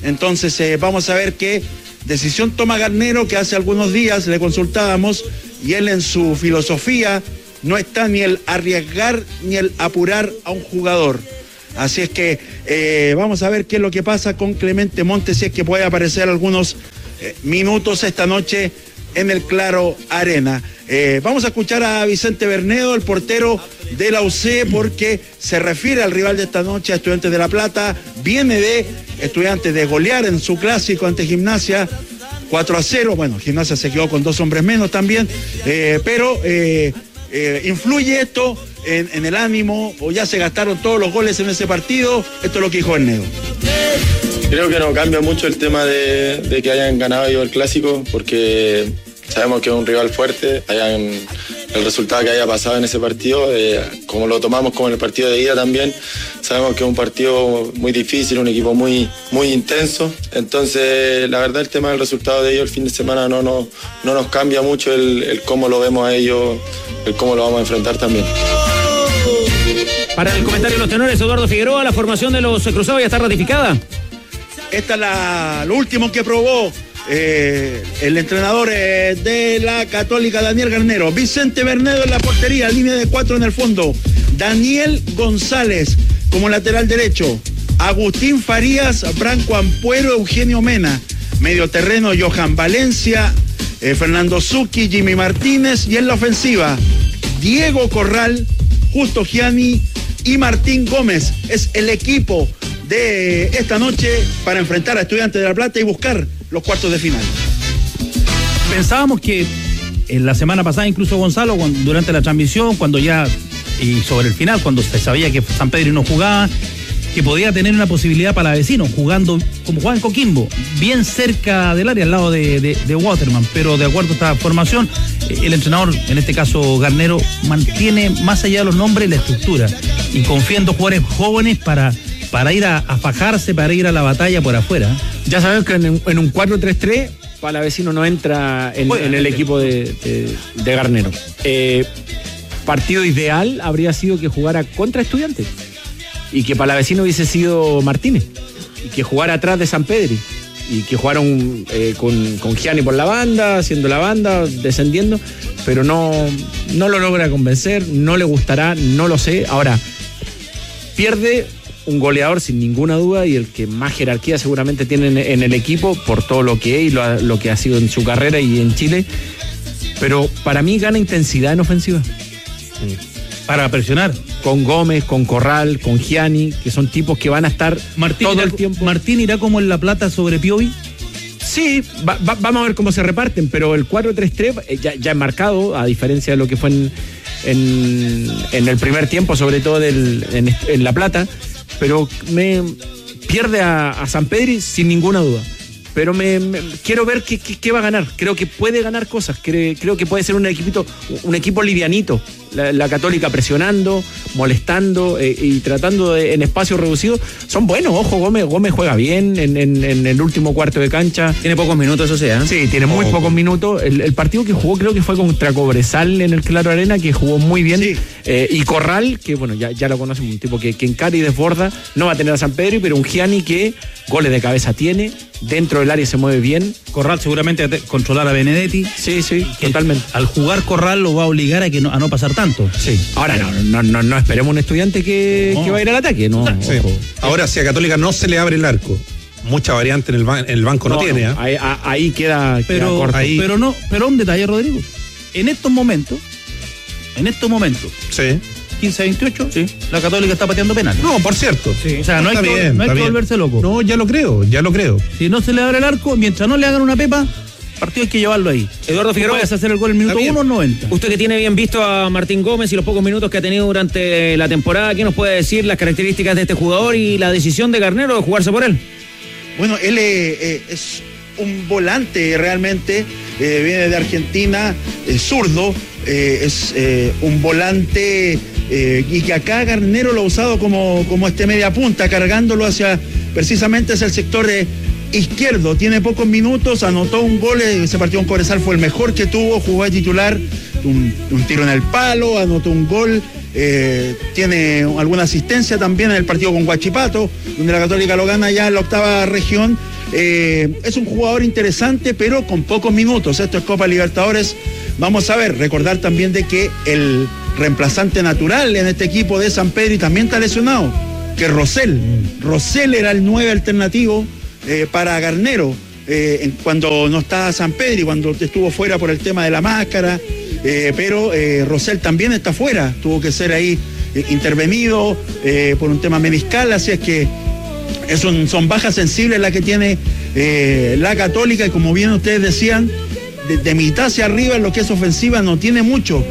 Entonces eh, vamos a ver qué decisión toma Garnero, que hace algunos días le consultábamos, y él en su filosofía no está ni el arriesgar ni el apurar a un jugador. Así es que eh, vamos a ver qué es lo que pasa con Clemente Montes, si es que puede aparecer algunos eh, minutos esta noche en el Claro Arena. Eh, vamos a escuchar a Vicente Bernedo, el portero de la U C, porque se refiere al rival de esta noche, a Estudiantes de La Plata. Viene de Estudiantes de golear en su clásico ante Gimnasia cuatro a cero. Bueno, Gimnasia se quedó con dos hombres menos también, eh, pero eh, eh, influye esto en, en el ánimo, o ya se gastaron todos los goles en ese partido. Esto es lo que dijo Bernedo. Creo que no cambia mucho el tema de, de que hayan ganado ellos el clásico, porque sabemos que es un rival fuerte, hayan, el resultado que haya pasado en ese partido, eh, como lo tomamos como en el partido de ida también, sabemos que es un partido muy difícil, un equipo muy, muy intenso. Entonces, la verdad, el tema del resultado de ellos el fin de semana no, no, no nos cambia mucho el, el cómo lo vemos a ellos, el cómo lo vamos a enfrentar también. Para el comentario de los tenores, Eduardo Figueroa, la formación de los cruzados ya está ratificada. Esta es la, lo último que probó eh, el entrenador eh, de la Católica, Daniel Garnero. Vicente Bernedo en la portería, línea de cuatro en el fondo. Daniel González como lateral derecho. Agustín Farías, Branco Ampuero, Eugenio Mena. Medio terreno, Johan Valencia, eh, Fernando Zucchi, Jimmy Martínez. Y en la ofensiva, Diego Corral, Justo Gianni y Martín Gómez. Es el equipo de esta noche para enfrentar a Estudiantes de La Plata y buscar los cuartos de final. Pensábamos que en la semana pasada, incluso Gonzalo, cuando, durante la transmisión, cuando ya, y sobre el final, cuando se sabía que San Pedro no jugaba, que podía tener una posibilidad para vecinos, jugando como Juan Coquimbo, bien cerca del área, al lado de, de, de Waterman, pero de acuerdo a esta formación, el entrenador, en este caso Garnero, mantiene más allá de los nombres la estructura y confía en dos jugadores jóvenes para para ir a, a fajarse, para ir a la batalla por afuera. Ya sabemos que en, en un cuatro tres tres, Palavecino no entra en, en el equipo de, de, de Garnero. Eh, partido ideal habría sido que jugara contra Estudiantes y que Palavecino hubiese sido Martínez y que jugara atrás de San Pedro y que jugaron eh, con, con Gianni por la banda, haciendo la banda, descendiendo, pero no, no lo logra convencer, no le gustará, no lo sé. Ahora, pierde un goleador sin ninguna duda y el que más jerarquía seguramente tiene en, en el equipo por todo lo que es y lo, lo que ha sido en su carrera y en Chile, pero para mí gana intensidad en ofensiva. Para presionar. Con Gómez, con Corral, con Gianni, que son tipos que van a estar Martín todo irá, el tiempo. ¿Martín irá como en La Plata sobre Piovi? Sí, va, va, vamos a ver cómo se reparten, pero el cuatro tres tres ya, ya es marcado, a diferencia de lo que fue en, en, en el primer tiempo, sobre todo del, en, en La Plata, pero me pierde a, a San Pedro sin ninguna duda. Pero me, me quiero ver qué, qué, qué va a ganar. Creo que puede ganar cosas. Creo, creo que puede ser un equipito, un equipo livianito. La, la Católica presionando, molestando eh, y tratando de, en espacio reducido. Son buenos, ojo, Gómez, Gómez juega bien en, en, en el último cuarto de cancha. Tiene pocos minutos, eso sea. ¿eh? Sí, tiene muy oh. pocos minutos. El, el partido que jugó creo que fue contra Cobresal en el Claro Arena, que jugó muy bien. Sí. Eh, y Corral, que bueno, ya, ya lo conocemos, un tipo que, que encara y desborda. No va a tener a San Pedro, pero un Gianni que goles de cabeza tiene. Dentro del área se mueve bien. Corral seguramente a te, controlar a Benedetti. Sí, sí, totalmente. Al jugar Corral lo va a obligar a, que no, a no pasar tanto. Sí. Ahora no, no, no, no esperemos un estudiante que, no. que va a ir al ataque, ¿no? Sí. Ahora, si a Católica no se le abre el arco, mucha variante en el, ban- en el banco no, no tiene. No. ¿eh? Ahí, ahí queda, pero, queda corto. Ahí. Pero no, pero un detalle, Rodrigo. En estos momentos, en estos momentos, sí. quince a veintiocho, sí. La Católica está pateando penal. No, por cierto. Sí. O sea, no, no hay, que, bien, no hay que volverse loco. No, ya lo creo, ya lo creo. Si no se le abre el arco, mientras no le hagan una pepa, partido hay que llevarlo ahí. Eduardo Figueroa, puedes hacer el gol en el minuto uno o noventa. Usted que tiene bien visto a Martín Gómez y los pocos minutos que ha tenido durante la temporada, ¿qué nos puede decir las características de este jugador y la decisión de Garnero de jugarse por él? Bueno, él eh, es un volante realmente, eh, viene de Argentina, es zurdo, eh, es eh, un volante eh, y que acá Garnero lo ha usado como, como este media punta, cargándolo hacia precisamente hacia el sector eh, izquierdo. Tiene pocos minutos, anotó un gol, ese partido en Cobresal fue el mejor que tuvo, jugó de titular, un, un tiro en el palo, anotó un gol eh, tiene alguna asistencia también en el partido con Huachipato, donde la Católica lo gana ya en la octava región. Eh, es un jugador interesante, pero con pocos minutos. Esto es Copa Libertadores. Vamos a ver, recordar también de que el reemplazante natural en este equipo de San Pedro también está lesionado, que es Rosell. Rosell era el nueve alternativo eh, para Garnero eh, en, cuando no estaba San Pedro y cuando estuvo fuera por el tema de la máscara, eh, pero eh, Rosell también está fuera, tuvo que ser ahí eh, intervenido eh, por un tema meniscal, así es que es un, son bajas sensibles las que tiene eh, la Católica, y como bien ustedes decían, de, de mitad hacia arriba en lo que es ofensiva no tiene mucho,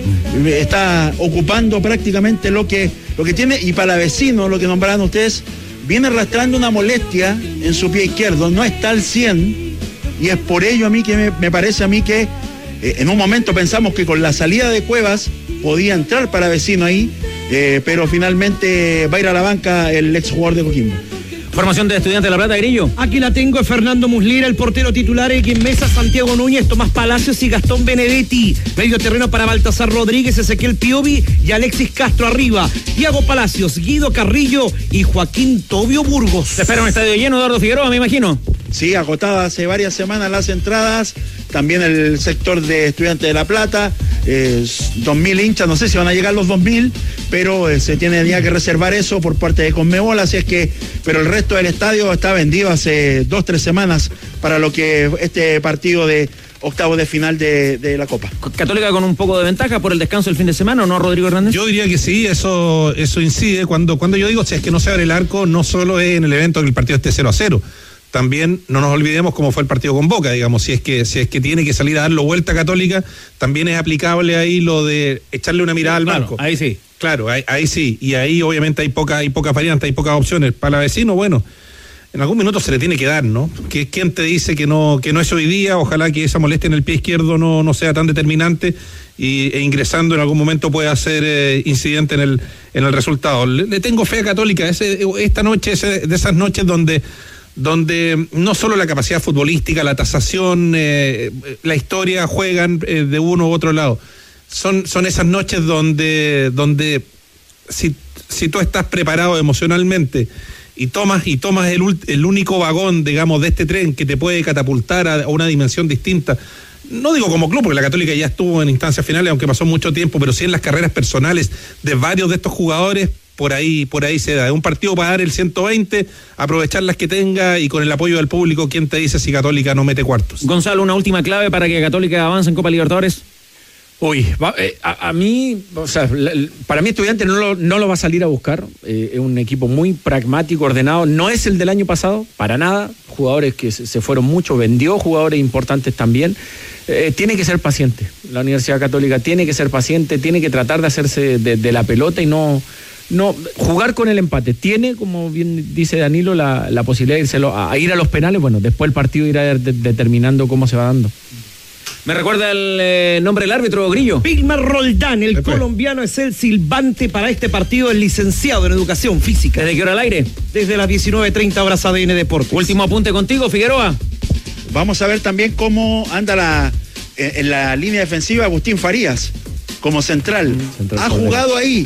está ocupando prácticamente lo que, lo que tiene, y para vecino, lo que nombraron ustedes, viene arrastrando una molestia en su pie izquierdo, no está al cien, y es por ello a mí que me, me parece a mí que eh, en un momento pensamos que con la salida de Cuevas podía entrar para vecino ahí, eh, pero finalmente va a ir a la banca el exjugador de Coquimbo. Formación de Estudiantes de La Plata, Grillo. Aquí la tengo, es Fernando Muslera, el portero titular, X Mesa, Santiago Núñez, Tomás Palacios y Gastón Benedetti. Medio terreno para Baltasar Rodríguez, Ezequiel Piovi y Alexis Castro arriba. Thiago Palacios, Guido Carrillo y Joaquín Tobio Burgos. Se espera un estadio lleno, Eduardo Figueroa, me imagino. Sí, agotada hace varias semanas las entradas, también el sector de Estudiantes de La Plata, eh, dos mil hinchas, no sé si van a llegar los dos mil, pero eh, se tiene ya que reservar eso por parte de Conmebol, así es que, pero el resto del estadio está vendido hace dos, tres semanas para lo que este partido de octavos de final de, de la Copa. Católica con un poco de ventaja por el descanso del fin de semana, ¿o no, Rodrigo Hernández? Yo diría que sí, eso, eso incide. Cuando, cuando yo digo, si es que no se abre el arco, no solo es en el evento que el partido esté cero a cero. También no nos olvidemos cómo fue el partido con Boca, digamos, si es que si es que tiene que salir a darlo vuelta Católica, también es aplicable ahí lo de echarle una mirada al claro, banco. Ahí sí. Claro, ahí, ahí sí, y ahí obviamente hay poca, hay pocas variantes, hay pocas opciones. Para el vecino, bueno, en algún minuto se le tiene que dar, ¿no? ¿Qué, ¿Quién te dice que no, que no es hoy día? Ojalá que esa molestia en el pie izquierdo no, no sea tan determinante y, e ingresando en algún momento pueda ser eh, incidente en el, en el resultado. Le, le tengo fe a Católica, ese, esta noche, ese, de esas noches donde donde no solo la capacidad futbolística, la tasación, eh, la historia juegan eh, de uno u otro lado. Son, son esas noches donde, donde si, si tú estás preparado emocionalmente y tomas, y tomas el, el único vagón, digamos, de este tren que te puede catapultar a, a una dimensión distinta, no digo como club, porque la Católica ya estuvo en instancias finales, aunque pasó mucho tiempo, pero sí en las carreras personales de varios de estos jugadores. Por ahí, por ahí se da. Es un partido para dar el ciento veinte, aprovechar las que tenga y con el apoyo del público, ¿quién te dice si Católica no mete cuartos? Gonzalo, una última clave para que Católica avance en Copa Libertadores. Uy, va, eh, a, a mí, o sea, la, para mí Estudiante no lo, no lo va a salir a buscar. Eh, es un equipo muy pragmático, ordenado. No es el del año pasado, para nada. Jugadores que se, se fueron mucho, vendió jugadores importantes también. Eh, tiene que ser paciente. La Universidad Católica tiene que ser paciente, tiene que tratar de hacerse de, de la pelota y no... No, jugar con el empate. Tiene, como bien dice Danilo, la, la posibilidad de irse a, a ir a los penales. Bueno, después el partido irá de, de, determinando cómo se va dando. ¿Me recuerda el eh, nombre del árbitro, Grillo? Pilmar Roldán, el Después. colombiano, es el silbante para este partido, el licenciado en Educación Física. ¿Desde qué hora al aire? Desde las diecinueve treinta horas A D N Deportes. Último apunte contigo, Figueroa. Vamos a ver también cómo anda la en la línea defensiva Agustín Farías, como central. central ha jugado ahí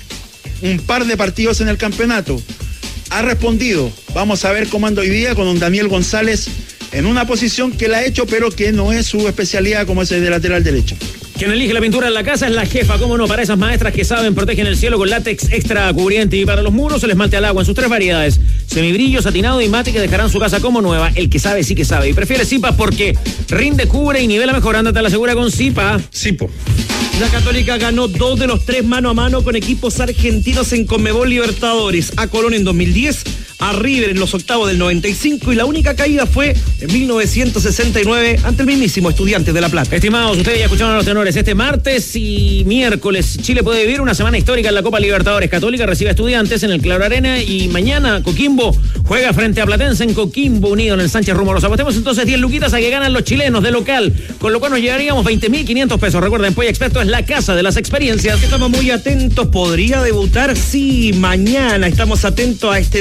un par de partidos en el campeonato, ha respondido. Vamos a ver cómo anda hoy día con un Daniel González en una posición que la ha hecho, pero que no es su especialidad, como es el de lateral derecho. Quien elige la pintura en la casa es la jefa, cómo no, para esas maestras que saben, protegen el cielo con látex extra cubriente, y para los muros el esmalte al agua en sus tres variedades, semibrillo, satinado y mate, que dejarán su casa como nueva. El que sabe sí que sabe, y prefiere Zipa porque rinde, cubre y nivela mejor. Ándate a la segura con Zipa. Zipo. La Católica ganó dos de los tres mano a mano con equipos argentinos en Conmebol Libertadores. A Colón en dos mil diez, a River en los octavos del noventa y cinco, y la única caída fue en mil novecientos sesenta y nueve ante el mismísimo Estudiantes de La Plata. Estimados, ustedes ya escucharon a los tenores. Este martes y miércoles Chile puede vivir una semana histórica en la Copa Libertadores. Católica recibe a Estudiantes en el Claro Arena, y mañana Coquimbo juega frente a Platense en Coquimbo Unido en el Sánchez Rumoroso. Apostemos entonces diez luquitas a que ganan los chilenos de local, con lo cual nos llevaríamos veinte mil quinientos pesos. Recuerden, Polla Experto es la casa de las experiencias. Estamos muy atentos. ¿Podría debutar? Sí, mañana. Estamos atentos a este debut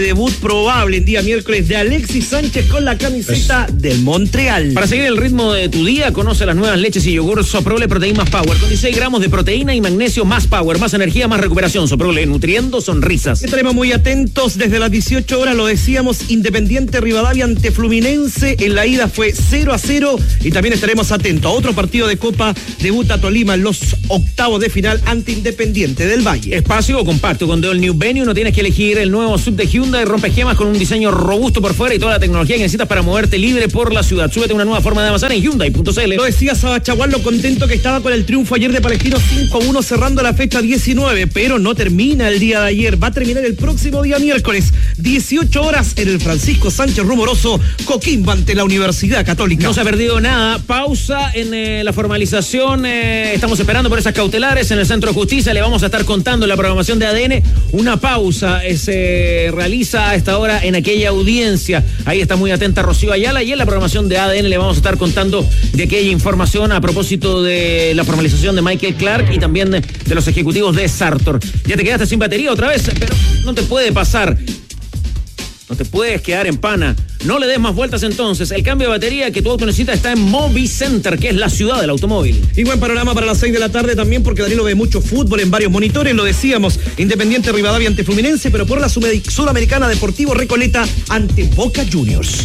probable en día miércoles de Alexis Sánchez con la camiseta del Montreal. Para seguir el ritmo de tu día, conoce las nuevas leches y yogur Soprole Protein más Power, con dieciséis gramos de proteína y magnesio más Power, más energía, más recuperación. Soprole, nutriendo sonrisas. Estaremos muy atentos desde las dieciocho horas, lo decíamos, Independiente Rivadavia ante Fluminense, en la ida fue cero a cero, y también estaremos atentos a otro partido de Copa, debuta Tolima en los octavos de final ante Independiente del Valle. Espacio compacto con The All New Venue, no tienes que elegir el nuevo sub de Hyundai, rompe esquemas con un diseño robusto por fuera y toda la tecnología que necesitas para moverte libre por la ciudad. Súbete una nueva forma de avanzar en Hyundai punto c l. Lo decía Sabachaguán, lo contento que estaba con el triunfo ayer de Palestino cinco a uno, cerrando la fecha diecinueve, pero no termina el día de ayer, va a terminar el próximo día miércoles, dieciocho horas en el Francisco Sánchez Rumoroso, Coquimbo ante la Universidad Católica. No se ha perdido nada, pausa en eh, la formalización, eh, estamos esperando por esas cautelares en el Centro de Justicia, le vamos a estar contando la programación de A D N, una pausa eh, se realiza a esta hora en aquella audiencia, ahí está muy atenta Rocío Ayala, y en la programación de A D N le vamos a estar contando de aquella información a propósito de la formalización de Michael Clark y también de, de los ejecutivos de Sartor. Ya te quedaste sin batería otra vez, pero no te puede pasar. No te puedes quedar en pana. No le des más vueltas entonces. El cambio de batería que tu auto necesita está en Movicenter, que es la ciudad del automóvil. Y buen panorama para las seis de la tarde también, porque Danilo ve mucho fútbol en varios monitores. Lo decíamos, Independiente Rivadavia ante Fluminense, pero por la Sudamericana Deportivo Recoleta ante Boca Juniors.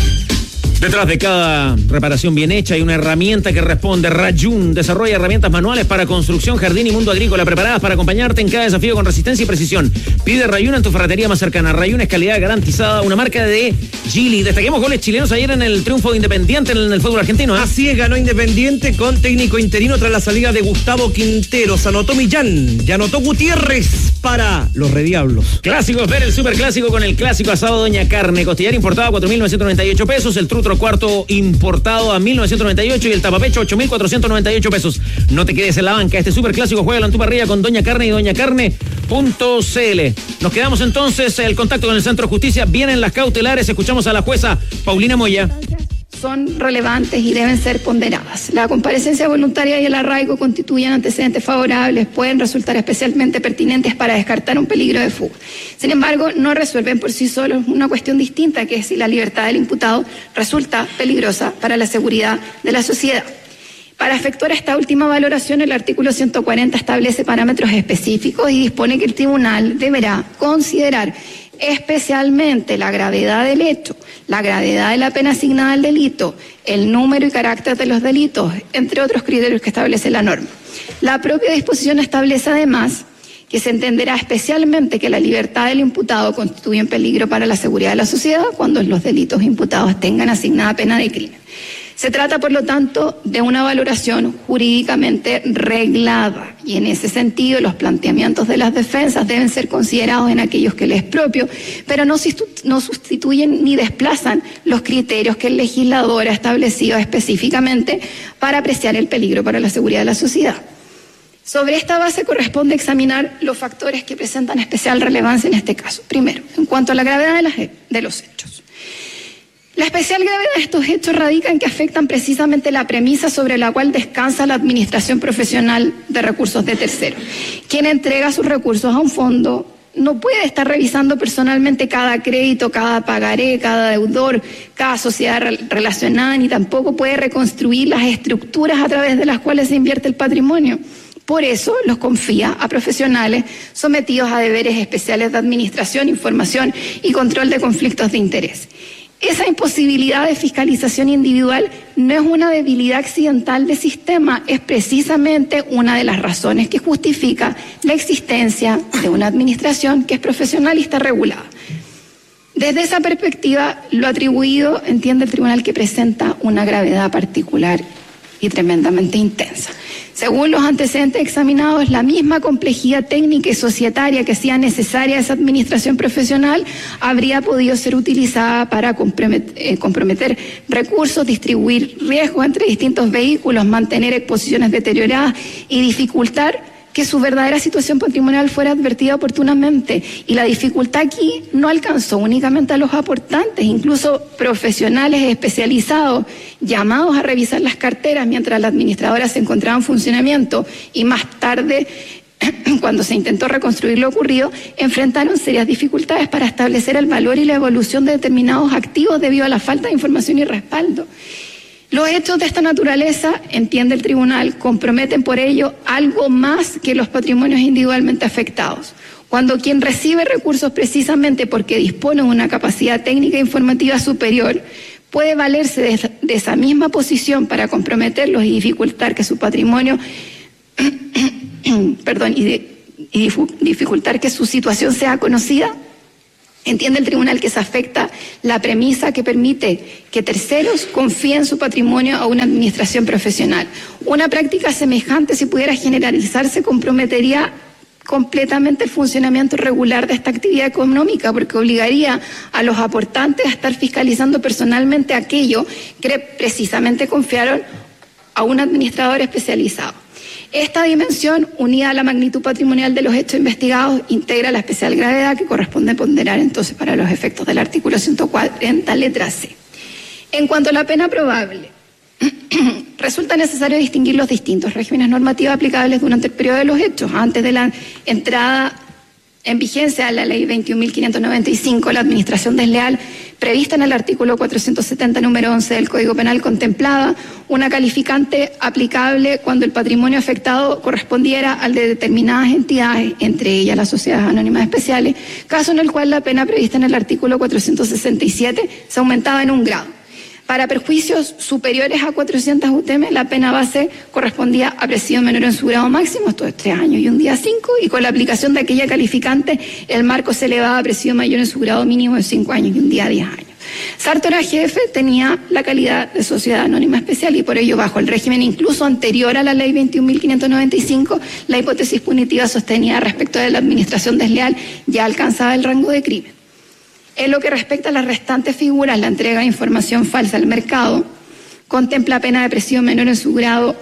Detrás de cada reparación bien hecha hay una herramienta que responde. Rayun desarrolla herramientas manuales para construcción, jardín y mundo agrícola, preparadas para acompañarte en cada desafío con resistencia y precisión. Pide Rayun en tu ferretería más cercana. Rayun es calidad garantizada, una marca de Gili. Destaquemos goles chilenos ayer en el triunfo de Independiente en el fútbol argentino, ¿eh? Así es, ganó Independiente con técnico interino tras la salida de Gustavo Quinteros. Anotó Millán, ya anotó Gutiérrez para los Rediablos. Clásicos, ver el superclásico con el clásico asado Doña Carne. Costillar importado a cuatro mil novecientos noventa y ocho pesos, el trutro cuarto importado a mil novecientos noventa y ocho y el tapapecho ocho mil cuatrocientos noventa y ocho pesos. No te quedes en la banca, este superclásico juega en tu parrilla con Doña Carne y doña carne punto c l. Nos quedamos entonces, el contacto con el Centro de Justicia, vienen las cautelares, escuchamos a la jueza Paulina Moya. Son relevantes y deben ser ponderadas. La comparecencia voluntaria y el arraigo constituyen antecedentes favorables, pueden resultar especialmente pertinentes para descartar un peligro de fuga. Sin embargo, no resuelven por sí solos una cuestión distinta, que es si la libertad del imputado resulta peligrosa para la seguridad de la sociedad. Para efectuar esta última valoración, el artículo ciento cuarenta establece parámetros específicos y dispone que el tribunal deberá considerar especialmente la gravedad del hecho, la gravedad de la pena asignada al delito, el número y carácter de los delitos, entre otros criterios que establece la norma. La propia disposición establece además que se entenderá especialmente que la libertad del imputado constituye un peligro para la seguridad de la sociedad cuando los delitos imputados tengan asignada pena de crimen. Se trata, por lo tanto, de una valoración jurídicamente reglada y en ese sentido los planteamientos de las defensas deben ser considerados en aquellos que les es propio, pero no, no sustituyen ni desplazan los criterios que el legislador ha establecido específicamente para apreciar el peligro para la seguridad de la sociedad. Sobre esta base corresponde examinar los factores que presentan especial relevancia en este caso. Primero, en cuanto a la gravedad de, las, de los hechos. La especial gravedad de estos hechos radica en que afectan precisamente la premisa sobre la cual descansa la administración profesional de recursos de terceros. Quien entrega sus recursos a un fondo no puede estar revisando personalmente cada crédito, cada pagaré, cada deudor, cada sociedad relacionada, ni tampoco puede reconstruir las estructuras a través de las cuales se invierte el patrimonio. Por eso los confía a profesionales sometidos a deberes especiales de administración, información y control de conflictos de interés. Esa imposibilidad de fiscalización individual no es una debilidad accidental del sistema, es precisamente una de las razones que justifica la existencia de una administración que es profesional y está regulada. Desde esa perspectiva, lo atribuido entiende el tribunal que presenta una gravedad particular y tremendamente intensa. Según los antecedentes examinados, la misma complejidad técnica y societaria que hacía necesaria esa administración profesional habría podido ser utilizada para comprometer, eh, comprometer recursos, distribuir riesgos entre distintos vehículos, mantener exposiciones deterioradas y dificultar que su verdadera situación patrimonial fuera advertida oportunamente. Y la dificultad aquí no alcanzó únicamente a los aportantes, incluso profesionales especializados llamados a revisar las carteras mientras la administradora se encontraba en funcionamiento y más tarde cuando se intentó reconstruir lo ocurrido, enfrentaron serias dificultades para establecer el valor y la evolución de determinados activos debido a la falta de información y respaldo. Los hechos de esta naturaleza, entiende el tribunal, comprometen por ello algo más que los patrimonios individualmente afectados. Cuando quien recibe recursos precisamente porque dispone de una capacidad técnica e informativa superior, puede valerse de, de esa misma posición para comprometerlos y dificultar que su patrimonio, perdón, y, de, y dificultar que su situación sea conocida, entiende el tribunal que se afecta la premisa que permite que terceros confíen su patrimonio a una administración profesional. Una práctica semejante, si pudiera generalizarse, comprometería completamente el funcionamiento regular de esta actividad económica, porque obligaría a los aportantes a estar fiscalizando personalmente aquello que precisamente confiaron a un administrador especializado. Esta dimensión, unida a la magnitud patrimonial de los hechos investigados, integra la especial gravedad que corresponde ponderar entonces para los efectos del artículo ciento cuarenta, letra C. En cuanto a la pena probable, resulta necesario distinguir los distintos regímenes normativos aplicables durante el periodo de los hechos. Antes de la entrada en vigencia de la ley veintiún mil quinientos noventa y cinco, la administración desleal prevista en el artículo cuatrocientos setenta, número once del Código Penal, contemplaba una calificante aplicable cuando el patrimonio afectado correspondiera al de determinadas entidades, entre ellas las sociedades anónimas especiales, caso en el cual la pena prevista en el artículo cuatrocientos sesenta y siete se aumentaba en un grado. Para perjuicios superiores a cuatrocientas U T M, la pena base correspondía a presidio menor en su grado máximo, esto es tres años y un día cinco, y con la aplicación de aquella calificante, el marco se elevaba a presidio mayor en su grado mínimo de cinco años y un día diez años. Sartor G F tenía la calidad de sociedad anónima especial y por ello, bajo el régimen incluso anterior a la ley veintiún mil quinientos noventa y cinco, la hipótesis punitiva sostenida respecto de la administración desleal ya alcanzaba el rango de crimen. En lo que respecta a las restantes figuras, la entrega de información falsa al mercado contempla pena de presidio menor en su grado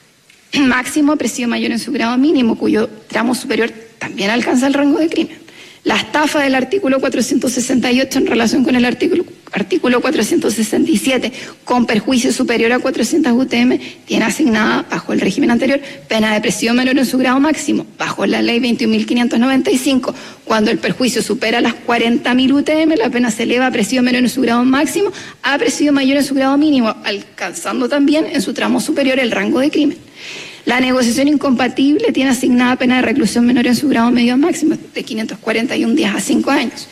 máximo, presidio mayor en su grado mínimo, cuyo tramo superior también alcanza el rango de crimen. La estafa del artículo cuatrocientos sesenta y ocho en relación con el artículo, artículo cuatrocientos sesenta y siete con perjuicio superior a cuatrocientas U T M tiene asignada, bajo el régimen anterior, pena de presidio menor en su grado máximo. Bajo la ley veintiún mil quinientos noventa y cinco, cuando el perjuicio supera las cuarenta mil U T M, la pena se eleva a presidio menor en su grado máximo a presidio mayor en su grado mínimo, alcanzando también en su tramo superior el rango de crimen. La negociación incompatible tiene asignada pena de reclusión menor en su grado medio máximo, de quinientos cuarenta y un días a cinco años.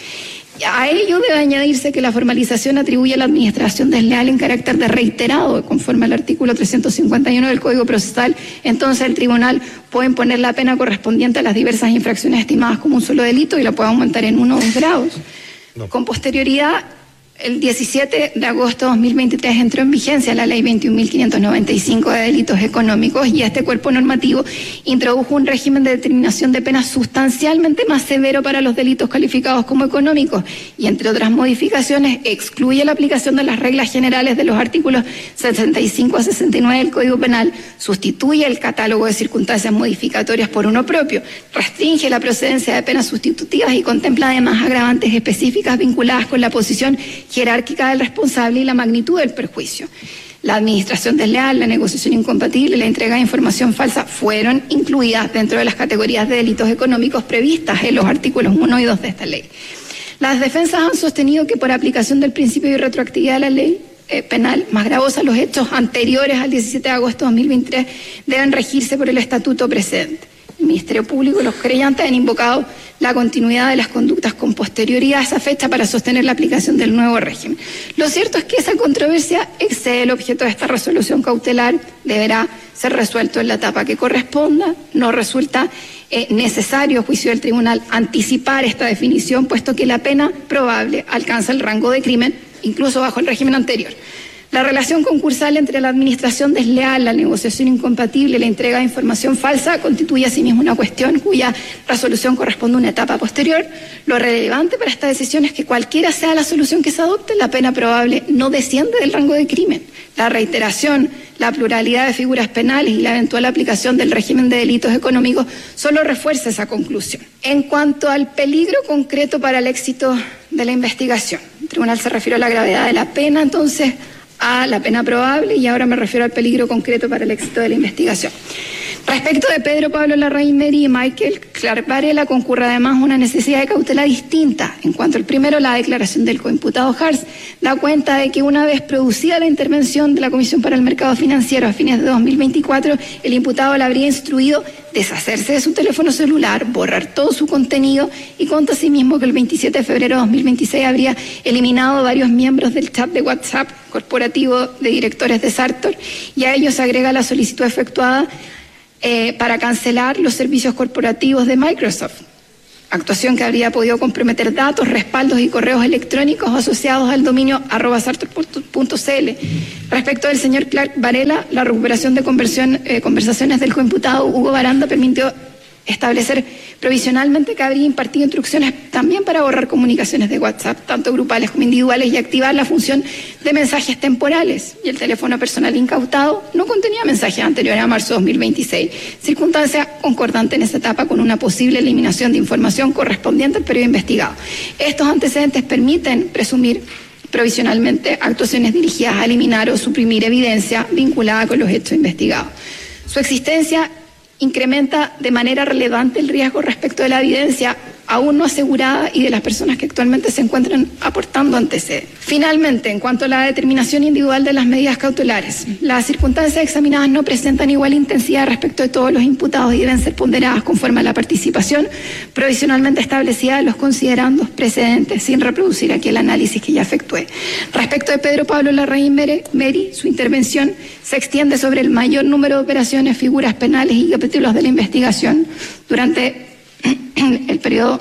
A ello debe añadirse que la formalización atribuye a la administración desleal en carácter de reiterado, conforme al artículo trescientos cincuenta y uno del Código Procesal. Entonces el tribunal puede imponer la pena correspondiente a las diversas infracciones estimadas como un solo delito y la puede aumentar en uno o dos grados. No. Con posterioridad, el diecisiete de agosto de dos mil veintitrés entró en vigencia la ley veintiún mil quinientos noventa y cinco de delitos económicos y este cuerpo normativo introdujo un régimen de determinación de penas sustancialmente más severo para los delitos calificados como económicos y, entre otras modificaciones, excluye la aplicación de las reglas generales de los artículos sesenta y cinco a sesenta y nueve del Código Penal, sustituye el catálogo de circunstancias modificatorias por uno propio, restringe la procedencia de penas sustitutivas y contempla además agravantes específicas vinculadas con la posición jerárquica del responsable y la magnitud del perjuicio. La administración desleal, la negociación incompatible y la entrega de información falsa fueron incluidas dentro de las categorías de delitos económicos previstas en los artículos uno y dos de esta ley. Las defensas han sostenido que por aplicación del principio de retroactividad de la ley eh, penal más gravosa, los hechos anteriores al diecisiete de agosto de dos mil veintitrés deben regirse por el estatuto precedente. El Ministerio Público y los creyentes han invocado la continuidad de las conductas con posterioridad a esa fecha para sostener la aplicación del nuevo régimen. Lo cierto es que esa controversia excede el objeto de esta resolución cautelar, deberá ser resuelto en la etapa que corresponda. No resulta eh, necesario, a juicio del tribunal, anticipar esta definición, puesto que la pena probable alcanza el rango de crimen, incluso bajo el régimen anterior. La relación concursal entre la administración desleal, la negociación incompatible y la entrega de información falsa constituye asimismo una cuestión cuya resolución corresponde a una etapa posterior. Lo relevante para esta decisión es que cualquiera sea la solución que se adopte, la pena probable no desciende del rango de crimen. La reiteración, la pluralidad de figuras penales y la eventual aplicación del régimen de delitos económicos solo refuerza esa conclusión. En cuanto al peligro concreto para el éxito de la investigación, el tribunal se refirió a la gravedad de la pena, entonces a la pena probable, y ahora me refiero al peligro concreto para el éxito de la investigación. Respecto de Pedro Pablo Larraín Meri y Michael Clark Varela, concurre además una necesidad de cautela distinta. En cuanto al primero, la declaración del coimputado Hars da cuenta de que una vez producida la intervención de la Comisión para el Mercado Financiero a fines de dos mil veinticuatro, el imputado le habría instruido deshacerse de su teléfono celular, borrar todo su contenido, y conta asimismo que el veintisiete de febrero de dos mil veintiséis habría eliminado varios miembros del chat de WhatsApp corporativo de directores de Sartor, y a ello se agrega la solicitud efectuada Eh, para cancelar los servicios corporativos de Microsoft, actuación que habría podido comprometer datos, respaldos y correos electrónicos asociados al dominio arroba sartor punto c l. Respecto del señor Clark Varela, la recuperación de conversión, eh, conversaciones del coimputado Hugo Baranda permitió establecer provisionalmente que habría impartido instrucciones también para borrar comunicaciones de WhatsApp, tanto grupales como individuales, y activar la función de mensajes temporales. Y el teléfono personal incautado no contenía mensajes anteriores a marzo de dos mil veintiséis, circunstancia concordante en esa etapa con una posible eliminación de información correspondiente al periodo investigado. Estos antecedentes permiten presumir provisionalmente actuaciones dirigidas a eliminar o suprimir evidencia vinculada con los hechos investigados. Su existencia incrementa de manera relevante el riesgo respecto de la evidencia aún no asegurada y de las personas que actualmente se encuentran aportando antecedentes. Finalmente, en cuanto a la determinación individual de las medidas cautelares, las circunstancias examinadas no presentan igual intensidad respecto de todos los imputados y deben ser ponderadas conforme a la participación provisionalmente establecida de los considerandos precedentes, sin reproducir aquí el análisis que ya efectué. Respecto de Pedro Pablo Larraín Meri, su intervención se extiende sobre el mayor número de operaciones, figuras penales y capítulos de la investigación durante el periodo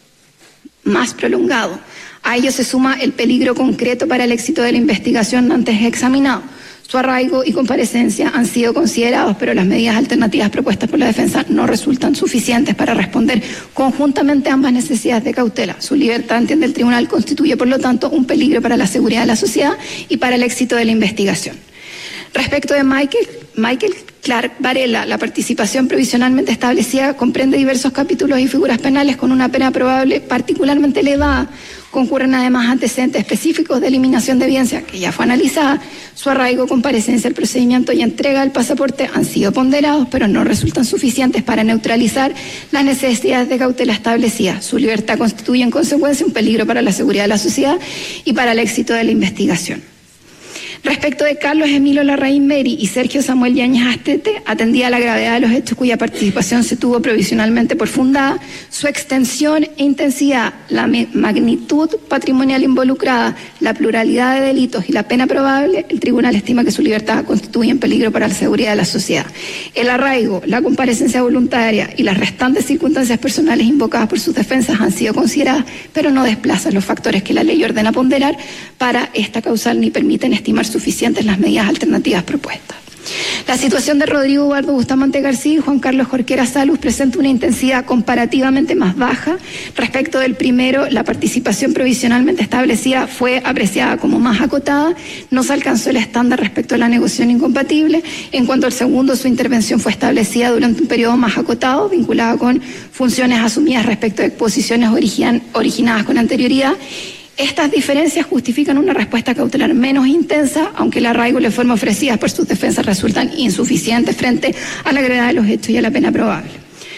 más prolongado. A ello se suma el peligro concreto para el éxito de la investigación antes examinado. Su arraigo y comparecencia han sido considerados, pero las medidas alternativas propuestas por la defensa no resultan suficientes para responder conjuntamente a ambas necesidades de cautela. Su libertad, entiende el tribunal, constituye, por lo tanto, un peligro para la seguridad de la sociedad y para el éxito de la investigación. Respecto de Michael, Michael Clark Varela, la participación provisionalmente establecida comprende diversos capítulos y figuras penales con una pena probable particularmente elevada. Concurren además antecedentes específicos de eliminación de evidencia que ya fue analizada. Su arraigo, comparecencia, el procedimiento y entrega del pasaporte han sido ponderados, pero no resultan suficientes para neutralizar las necesidades de cautela establecidas. Su libertad constituye en consecuencia un peligro para la seguridad de la sociedad y para el éxito de la investigación. Respecto de Carlos Emilio Larraín Meri y Sergio Samuel Yáñez Astete, atendida a la gravedad de los hechos cuya participación se tuvo provisionalmente por fundada, su extensión e intensidad, la magnitud patrimonial involucrada, la pluralidad de delitos y la pena probable, el tribunal estima que su libertad constituye un peligro para la seguridad de la sociedad. El arraigo, la comparecencia voluntaria y las restantes circunstancias personales invocadas por sus defensas han sido consideradas, pero no desplazan los factores que la ley ordena ponderar para esta causal ni permiten estimar suficientes las medidas alternativas propuestas. La situación de Rodrigo Eduardo Bustamante García y Juan Carlos Jorquera Salus presenta una intensidad comparativamente más baja. Respecto del primero, la participación provisionalmente establecida fue apreciada como más acotada, no se alcanzó el estándar respecto a la negociación incompatible. En cuanto al segundo, su intervención fue establecida durante un periodo más acotado, vinculada con funciones asumidas respecto a exposiciones originan, originadas con anterioridad. Estas diferencias justifican una respuesta cautelar menos intensa, aunque el arraigo y la forma ofrecidas por sus defensas resultan insuficientes frente a la gravedad de los hechos y a la pena probable.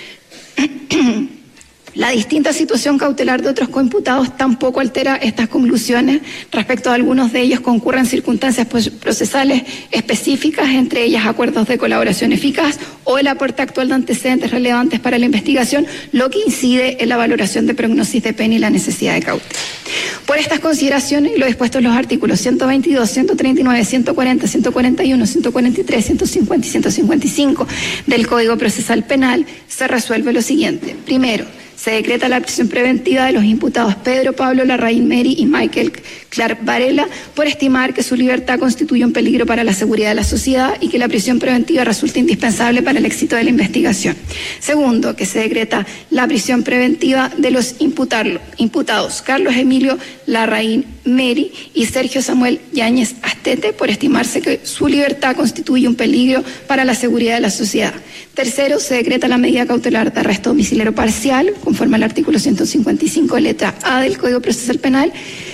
La distinta situación cautelar de otros coimputados tampoco altera estas conclusiones. Respecto a algunos de ellos concurren circunstancias procesales específicas, entre ellas acuerdos de colaboración eficaz o el aporte actual de antecedentes relevantes para la investigación, lo que incide en la valoración de prognosis de pena y la necesidad de cautela. Por estas consideraciones y lo dispuesto en los artículos ciento veintidós, ciento treinta y nueve, ciento cuarenta, ciento cuarenta y uno, ciento cuarenta y tres, ciento cincuenta y ciento cincuenta y cinco del Código Procesal Penal, se resuelve lo siguiente. Primero, se decreta la prisión preventiva de los imputados Pedro Pablo Larraín Meri y Michael Clark Varela por estimar que su libertad constituye un peligro para la seguridad de la sociedad y que la prisión preventiva resulta indispensable para el éxito de la investigación. Segundo, que se decreta la prisión preventiva de los imputados Carlos Emilio Larraín Meri y Sergio Samuel Yáñez Astete por estimarse que su libertad constituye un peligro para la seguridad de la sociedad. Tercero, se decreta la medida cautelar de arresto domiciliario parcial, conforme al artículo ciento cincuenta y cinco, letra A del Código Procesal Penal,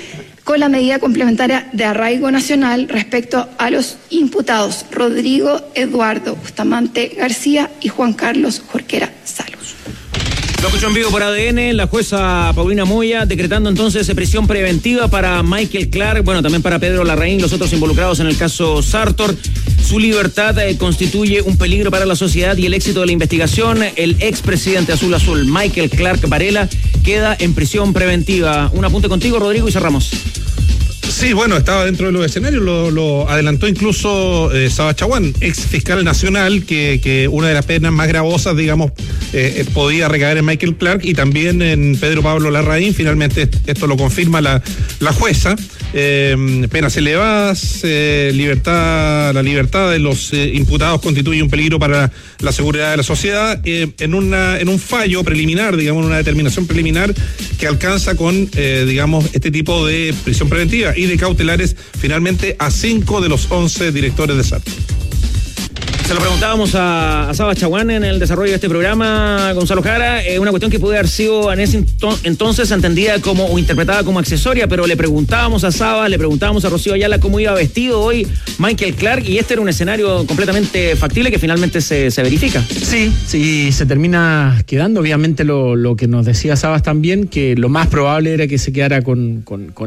con la medida complementaria de arraigo nacional respecto a los imputados Rodrigo Eduardo Bustamante García y Juan Carlos Jorquera Salos. Lo escucho en vivo por A D N, la jueza Paulina Moya decretando entonces prisión preventiva para Michael Clark, bueno, también para Pedro Larraín, los otros involucrados en el caso Sartor. Su libertad eh, constituye un peligro para la sociedad y el éxito de la investigación. El expresidente Azul Azul, Michael Clark Varela, queda en prisión preventiva. Un apunte contigo, Rodrigo, y cerramos. Sí, bueno, estaba dentro de los escenarios, lo, lo adelantó incluso eh, Saba Chaguán, ex fiscal nacional, que, que una de las penas más gravosas, digamos, eh, podía recaer en Michael Clark y también en Pedro Pablo Larraín. Finalmente esto lo confirma la, la jueza. Eh, penas elevadas, eh, libertad, la libertad de los eh, imputados constituye un peligro para la seguridad de la sociedad, eh, en una en un fallo preliminar, digamos, una determinación preliminar que alcanza con, eh, digamos, este tipo de prisión preventiva y de cautelares finalmente a cinco de los once directores de Sartor. Se lo preguntábamos a, a Saba Chaguán en el desarrollo de este programa, Gonzalo Jara, eh, una cuestión que puede haber sido en ese entonces entendida como o interpretada como accesoria, pero le preguntábamos a Saba, le preguntábamos a Rocío Ayala cómo iba vestido hoy Michael Clark, y este era un escenario completamente factible que finalmente se, se verifica. Sí, sí, se termina quedando. Obviamente lo, lo que nos decía Sabas también, que lo más probable era que se quedara con, con, con